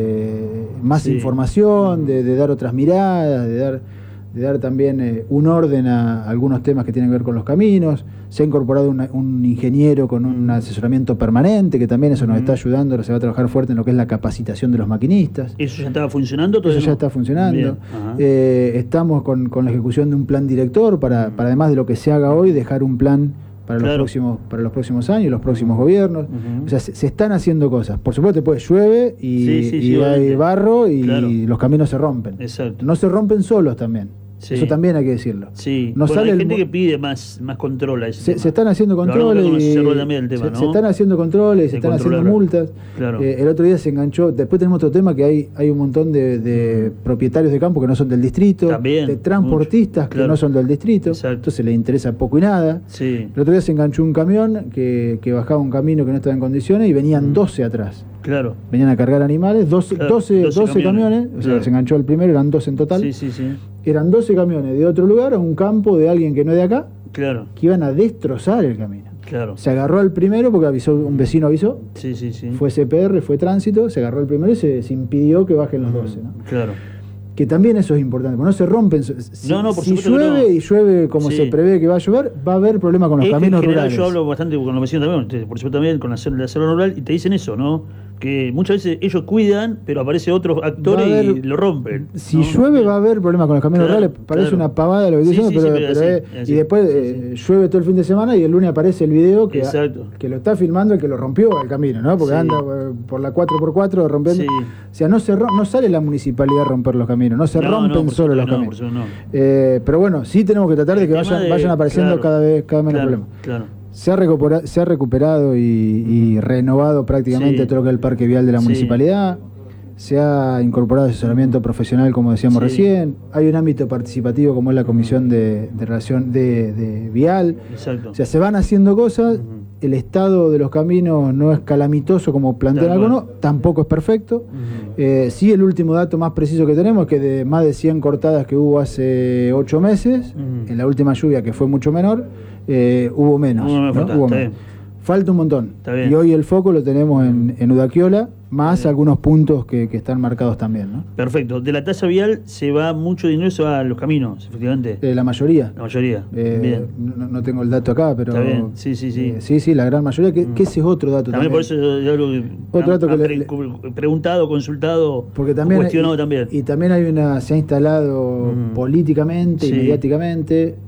eh, más Sí. información, Mm. de, de dar otras miradas, de dar, de dar también eh, un orden a algunos temas que tienen que ver con los caminos. Se ha incorporado una- un ingeniero con un Mm. asesoramiento permanente, que también eso nos Mm. está ayudando, ahora se va a trabajar fuerte en lo que es la capacitación de los maquinistas. ¿Eso ya estaba funcionando? Eso Todavía ya no? está funcionando. Bien. Ajá. Eh, estamos con, con la ejecución de un plan director para, Mm. para, además de lo que se haga hoy, dejar un plan para los Claro. próximos para los próximos años, los próximos gobiernos. Ujú. O sea, se, se están haciendo cosas. Por supuesto, después llueve y, Sí, sí, y sí, hay obviamente. barro y Claro. los caminos se rompen. Exacto. No se rompen solos también. Sí. Eso también hay que decirlo. Sí. No Bueno, sale hay el gente mo- que pide más, más control a ese Se, tema. se están haciendo Lo hablamos controles con y Cerro también el tema, se, ¿no? se están haciendo controles, se De están haciendo controlar. multas. Claro. Eh, el otro día se enganchó. Después tenemos otro tema que hay hay un montón de, de propietarios de campo que no son del distrito, También, de transportistas mucho, que claro. no son del distrito. Exacto. Entonces les interesa poco y nada. Sí. El otro día se enganchó un camión que, que bajaba un camino que no estaba en condiciones y venían Mm. doce atrás. Claro. Venían a cargar animales, doce, Claro, doce, doce doce camiones, camiones, o sea, claro. se enganchó el primero, eran doce en total. Sí, sí, sí. Eran doce camiones de otro lugar a un campo de alguien que no es de acá, Claro. que iban a destrozar el camino. Claro. Se agarró al primero porque avisó, un vecino avisó, Sí, sí, sí. fue C P R, fue tránsito, se agarró al primero y se, se impidió que bajen los doce. ¿no? Claro. Que también eso es importante, porque no se rompen. Si, No, no, por si supuesto que llueve no. y llueve como Sí. se prevé que va a llover, va a haber problemas con los Es que caminos en general rurales. yo hablo bastante con los vecinos también, ustedes, por supuesto también con la zona, la zona rural, y te dicen eso, ¿no? Que muchas veces ellos cuidan, pero aparece otro actor Va a y haber- lo rompen. Si ¿no? llueve va a haber problemas con los caminos Claro, rurales. Parece claro. una pavada lo que estoy Sí, diciendo, sí, pero, sí, pero pero es es- así, es así. y después Sí, eh, llueve todo el fin de semana y el lunes aparece el video que, Exacto. que lo está filmando el que lo rompió el camino, ¿no? Porque Sí. anda eh, por la cuatro por cuatro rompiendo. Sí. O sea, no, se ro- no sale la municipalidad a romper los caminos, no se No, rompen no, por solo supuesto los que no, caminos. por supuesto no. Eh, pero bueno, sí tenemos que tratar de El que tema vayan, de- vayan apareciendo claro, cada vez cada vez menos claro, problemas. Claro. Se ha, recupera- se ha recuperado y, y renovado prácticamente Sí. todo lo que es el parque vial de la Sí. municipalidad. Se ha incorporado asesoramiento profesional, como decíamos Sí. recién. Hay un ámbito participativo como es la comisión de, de relación de, de vial. Exacto. O sea, se van haciendo cosas. Ujú. El estado de los caminos no es calamitoso como plantean Tal cual. algunos, tampoco es perfecto. Ujú. Eh, sí, el último dato más preciso que tenemos es que de más de cien cortadas que hubo hace ocho meses, Ujú. en la última lluvia que fue mucho menor, eh, hubo menos. Hubo menos ¿no? cortadas, Hubo está menos. bien. Falta un montón. Está bien. Y hoy el foco lo tenemos en, en Udaquiola, más Está bien. algunos puntos que, que están marcados también. ¿no? Perfecto. De la tasa vial se va mucho dinero se va a los caminos, efectivamente. Eh, la mayoría. La mayoría. Eh, Bien. no, no tengo el dato acá, pero. Está bien. Sí, sí, sí. eh, sí, sí, la gran mayoría. Que, Mm. que ese es otro dato También también. por eso es algo que Otro dato han- que han le- pre- preguntado, consultado, Porque también cuestionado y, también. y también hay una se ha instalado Mm. políticamente y Sí. mediáticamente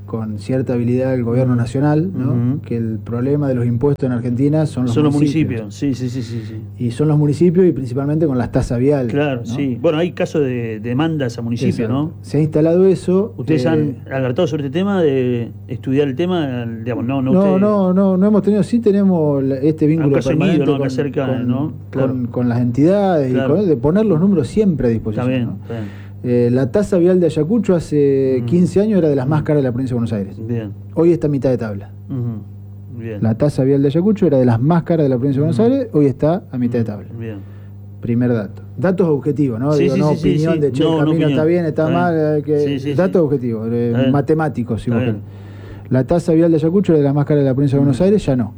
con cierta habilidad el gobierno nacional, ¿no? Uh-huh. Que el problema de los impuestos en Argentina son los son municipios. los municipios, sí, sí, sí, sí, sí. Y son los municipios y principalmente con las tasas viales. Claro, ¿no? sí. Bueno, hay casos de demandas a municipios, ¿no? Se ha instalado eso. ¿Ustedes eh, han alertado sobre este tema de estudiar el tema? Digamos, no, no, no, usted... no, no, no hemos tenido, sí tenemos la- este vínculo caso permanente Guido, ¿no? con, Acá cerca, con, ¿no? Claro. con- con las entidades, Claro. y con- de poner los números siempre a disposición. Está bien, ¿no? está bien. Eh, la tasa vial de Ayacucho hace Mm. quince años era de las más caras de la provincia de Buenos Aires. Bien. Hoy está a mitad de tabla. Ujú. Bien. La tasa vial de Ayacucho era de las más caras de la provincia de Buenos Mm. Aires, hoy está a mitad de tabla. Bien. Primer dato. Datos objetivos, ¿no? Sí, Digo, sí, no sí, sí, opinión sí. de che, No, el no camino opinión. está bien, está Está mal, bien. eh, que, Sí, sí, datos sí. objetivos, eh, Está bien. matemáticos, si Está vos bien. querés. La tasa vial de Ayacucho era de las más caras de la provincia de Buenos Mm. Aires, ya no.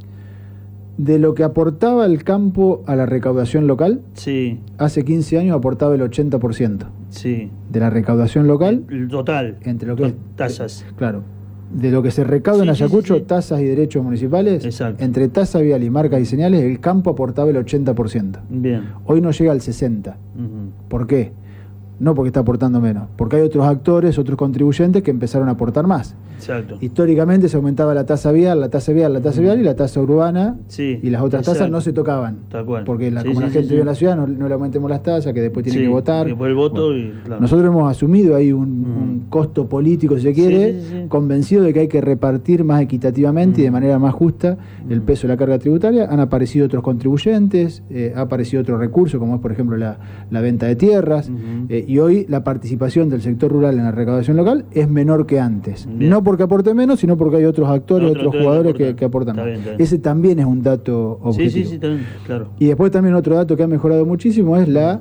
De lo que aportaba el campo a la recaudación local, Sí, hace quince años aportaba el ochenta por ciento sí. de la recaudación local, El total. entre lo que es, tasas. claro, de lo que se recauda Sí, en sí, Ayacucho, sí, sí. tasas y derechos municipales, Exacto. entre tasa vial y marcas y señales, el campo aportaba el ochenta por ciento. Bien. Hoy no llega al sesenta por ciento. Ujú. ¿Por qué? No porque está aportando menos, porque hay otros actores, otros contribuyentes que empezaron a aportar más. Exacto. Históricamente se aumentaba la tasa vial, la tasa vial, la tasa vial y la tasa urbana, Sí, y las otras tasas exacto. no se tocaban. Tal cual. Porque la, Sí, como sí, la sí, gente sí. vive en la ciudad, no, no le aumentemos las tasas, que después tiene Sí, que votar. después el voto Bueno, y, claro. Nosotros hemos asumido ahí un, Mm. un costo político, si se Sí, quiere, sí, sí, sí. convencido de que hay que repartir más equitativamente y de Mm. manera más justa el Mm. peso de la carga tributaria. Han aparecido otros contribuyentes, eh, ha aparecido otro recurso, como es por ejemplo la, la venta de tierras, Ujú. eh, y hoy la participación del sector rural en la recaudación local es menor que antes. Bien. No porque aporte menos, sino porque hay otros actores, Otros otros actores jugadores que que, aportan. que aportan Está más. bien, está bien. Ese también es un dato Sí, objetivo. sí, sí, también, claro. Y después también otro dato que ha mejorado muchísimo es la,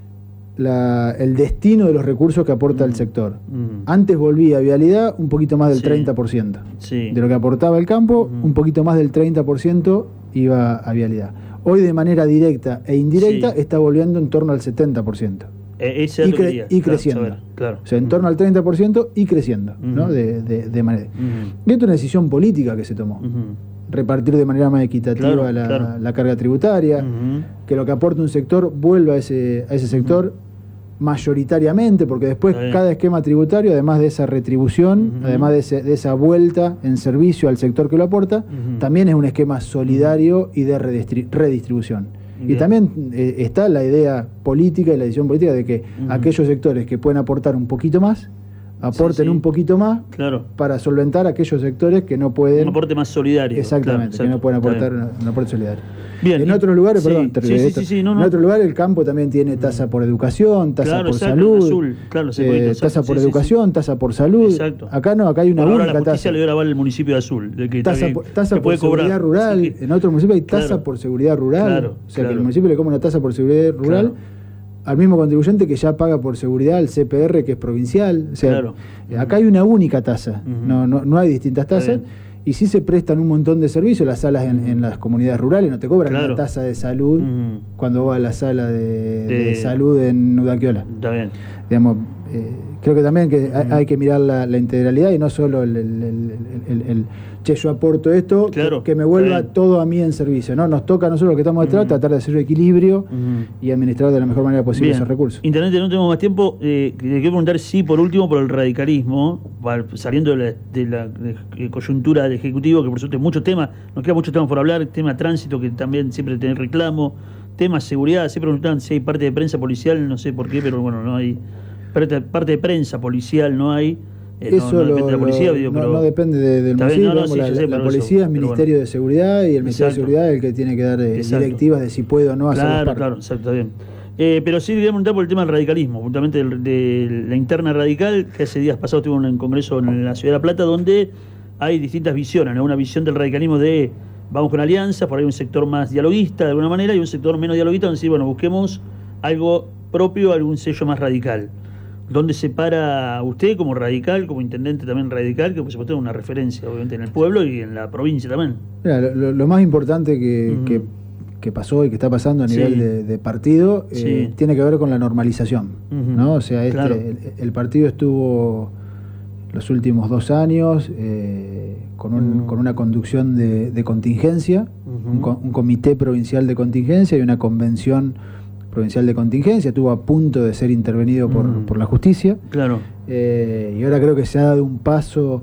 la el destino de los recursos que aporta el Mm. sector. Mm. Antes volvía a vialidad un poquito más del Sí. treinta por ciento. Sí. De lo que aportaba el campo, Mm. un poquito más del treinta por ciento iba a vialidad. Hoy de manera directa e indirecta Sí. está volviendo en torno al setenta por ciento. Eh, ese Y, dato cre- quería, y claro, creciendo. saber, claro. O sea, en torno al treinta por ciento y creciendo, ¿no? Ujú. De, de- de manera. Ujú. Y esto es una decisión política que se tomó. Ujú. Repartir de manera más equitativa Claro, la, claro. la carga tributaria, Ujú. que lo que aporta un sector vuelva a ese, a ese sector mayoritariamente, porque después Está bien. cada esquema tributario, además de esa retribución, Ujú. además de, ese- de esa vuelta en servicio al sector que lo aporta, Ujú. también es un esquema solidario y de redistri- redistribución. Y Bien. también eh, está la idea política y la decisión política de que Ujú. aquellos sectores que pueden aportar un poquito más, aporten sí. un poquito más Claro. para solventar aquellos sectores que no pueden... Un aporte más solidario. Exactamente, claro, que no pueden exacto. aportar Está bien. un aporte solidario. Bien, En y- otros lugares, sí, perdón, te sí, sí, esto. sí, sí, no, en no. otros lugares el campo también tiene tasa por educación, tasa Claro, por exacto, en salud, azul, claro, ese eh, cuadrito, exacto, tasa por sí, sí, educación, tasa por salud. Exacto. Acá no, acá hay una Por ahora única la justicia tasa. le dio la bala al municipio de Azul, de que Tasa también- por, tasa que por puede cobrar. seguridad rural, Así que- en otros municipios hay tasa Claro. por seguridad rural, Claro, o sea que claro. el municipio le cobra una tasa por seguridad rural Claro. al mismo contribuyente que ya paga por seguridad el C P R, que es provincial. O sea, Claro. eh, acá hay una única tasa, Ujú. no, no, no hay distintas Está tasas. bien. Y sí se prestan un montón de servicios, las salas en, en las comunidades rurales no te cobran Claro. la tasa de salud Ujú. cuando vas a la sala de, De- de salud en Udaquiola. Está bien. Digamos, eh, creo que también que hay, Ujú. hay que mirar la, la integralidad y no solo el, el- el- el- el- el, che, yo aporto esto, Claro, que, que me está vuelva bien. todo a mí en servicio. ¿No? Nos toca a nosotros los que estamos detrás Ujú. tratar de hacer un equilibrio Ujú. y administrar de la mejor manera posible Bien. esos recursos. Intendente, no tenemos más tiempo. Eh, le quiero preguntar si, por último, por el radicalismo, va- saliendo de la, de la de coyuntura del Ejecutivo, que por suerte muchos temas, nos queda muchos temas por hablar, tema tránsito, que también siempre tiene reclamo, tema seguridad, siempre preguntan si hay parte de prensa policial, no sé por qué, pero bueno, no hay. Parte, parte de prensa policial no hay. Eh, no- Eso no, lo- depende de la policía, lo- digo, no, pero- no depende de- del Está bien, municipio. no, no, digamos, sí, la, yo sé, la pero policía eso- es pero Ministerio bueno. de Seguridad y el Ministerio Exacto. de Seguridad es el que tiene que dar eh, Exacto. directivas de si puede o no hacer las Claro, partes. claro, exacto, está bien. Eh, pero sí quería preguntar por el tema del radicalismo, justamente del- de la interna radical, que hace días pasados tuvo un congreso en la Ciudad de La Plata, donde hay distintas visiones, ¿no? Una visión del radicalismo de vamos con alianzas, por ahí un sector más dialoguista de alguna manera, y un sector menos dialoguista, donde sí, bueno, busquemos algo propio, algún sello más radical. ¿Dónde se para usted como radical, como intendente también radical, que por supuesto es una referencia, obviamente, en el pueblo y en la provincia también? Mira, lo, lo- lo más importante que, Ujú. que, que pasó y que está pasando a Sí. nivel de, de partido eh, Sí. tiene que ver con la normalización. Ujú. ¿No? O sea, este, Claro. el, el partido estuvo los últimos dos años eh, con, un- Mm. con una conducción de, de contingencia, Ujú. un, co- un comité provincial de contingencia y una convención provincial de contingencia. Estuvo a punto de ser intervenido por, Mm. por la justicia. Claro. Eh, y ahora creo que se ha dado un paso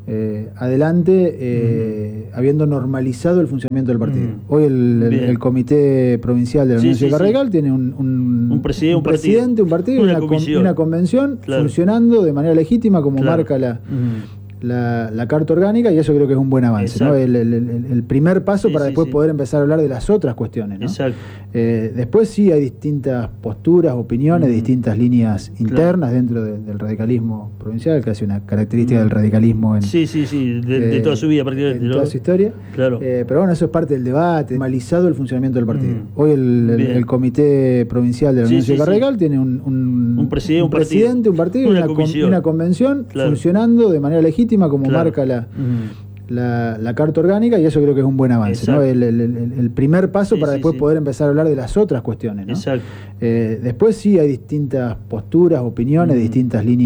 eh, adelante, eh, uh-huh. habiendo normalizado el funcionamiento del partido. Uh-huh. Hoy el, el, el Comité Provincial de la Unión sí, Cívica sí, Radical sí. tiene un, un, un, preside, un, un presidente, partido, un partido y una, una, una convención claro. funcionando de manera legítima como claro. marca la... Uh-huh. La, la Carta Orgánica, y eso creo que es un buen avance, ¿no? el, el, el, el primer paso sí, para sí, después sí. poder empezar a hablar de las otras cuestiones, ¿no? Exacto. Eh, después sí hay distintas posturas, opiniones, mm. distintas líneas internas claro. dentro de, del radicalismo provincial, casi una característica mm. del radicalismo en, sí, sí, sí, de, eh, de toda su vida, prácticamente, en toda su historia. Claro. Eh, pero bueno, eso es parte del debate, normalizado el funcionamiento del partido. Mm. Hoy el, el, el Comité Provincial de la Unión Cívica sí, sí, Radical sí. tiene un, un, un, preside, un, un presidente, un partido y una, una, convención, una convención claro. funcionando de manera legítima como claro. marca la... Mm. La, la Carta Orgánica, y eso creo que es un buen avance, ¿no? el, el, el, el primer paso sí, para sí, después sí. poder empezar a hablar de las otras cuestiones, ¿no? Exacto. Eh, después sí hay distintas posturas, opiniones, mm. distintas líneas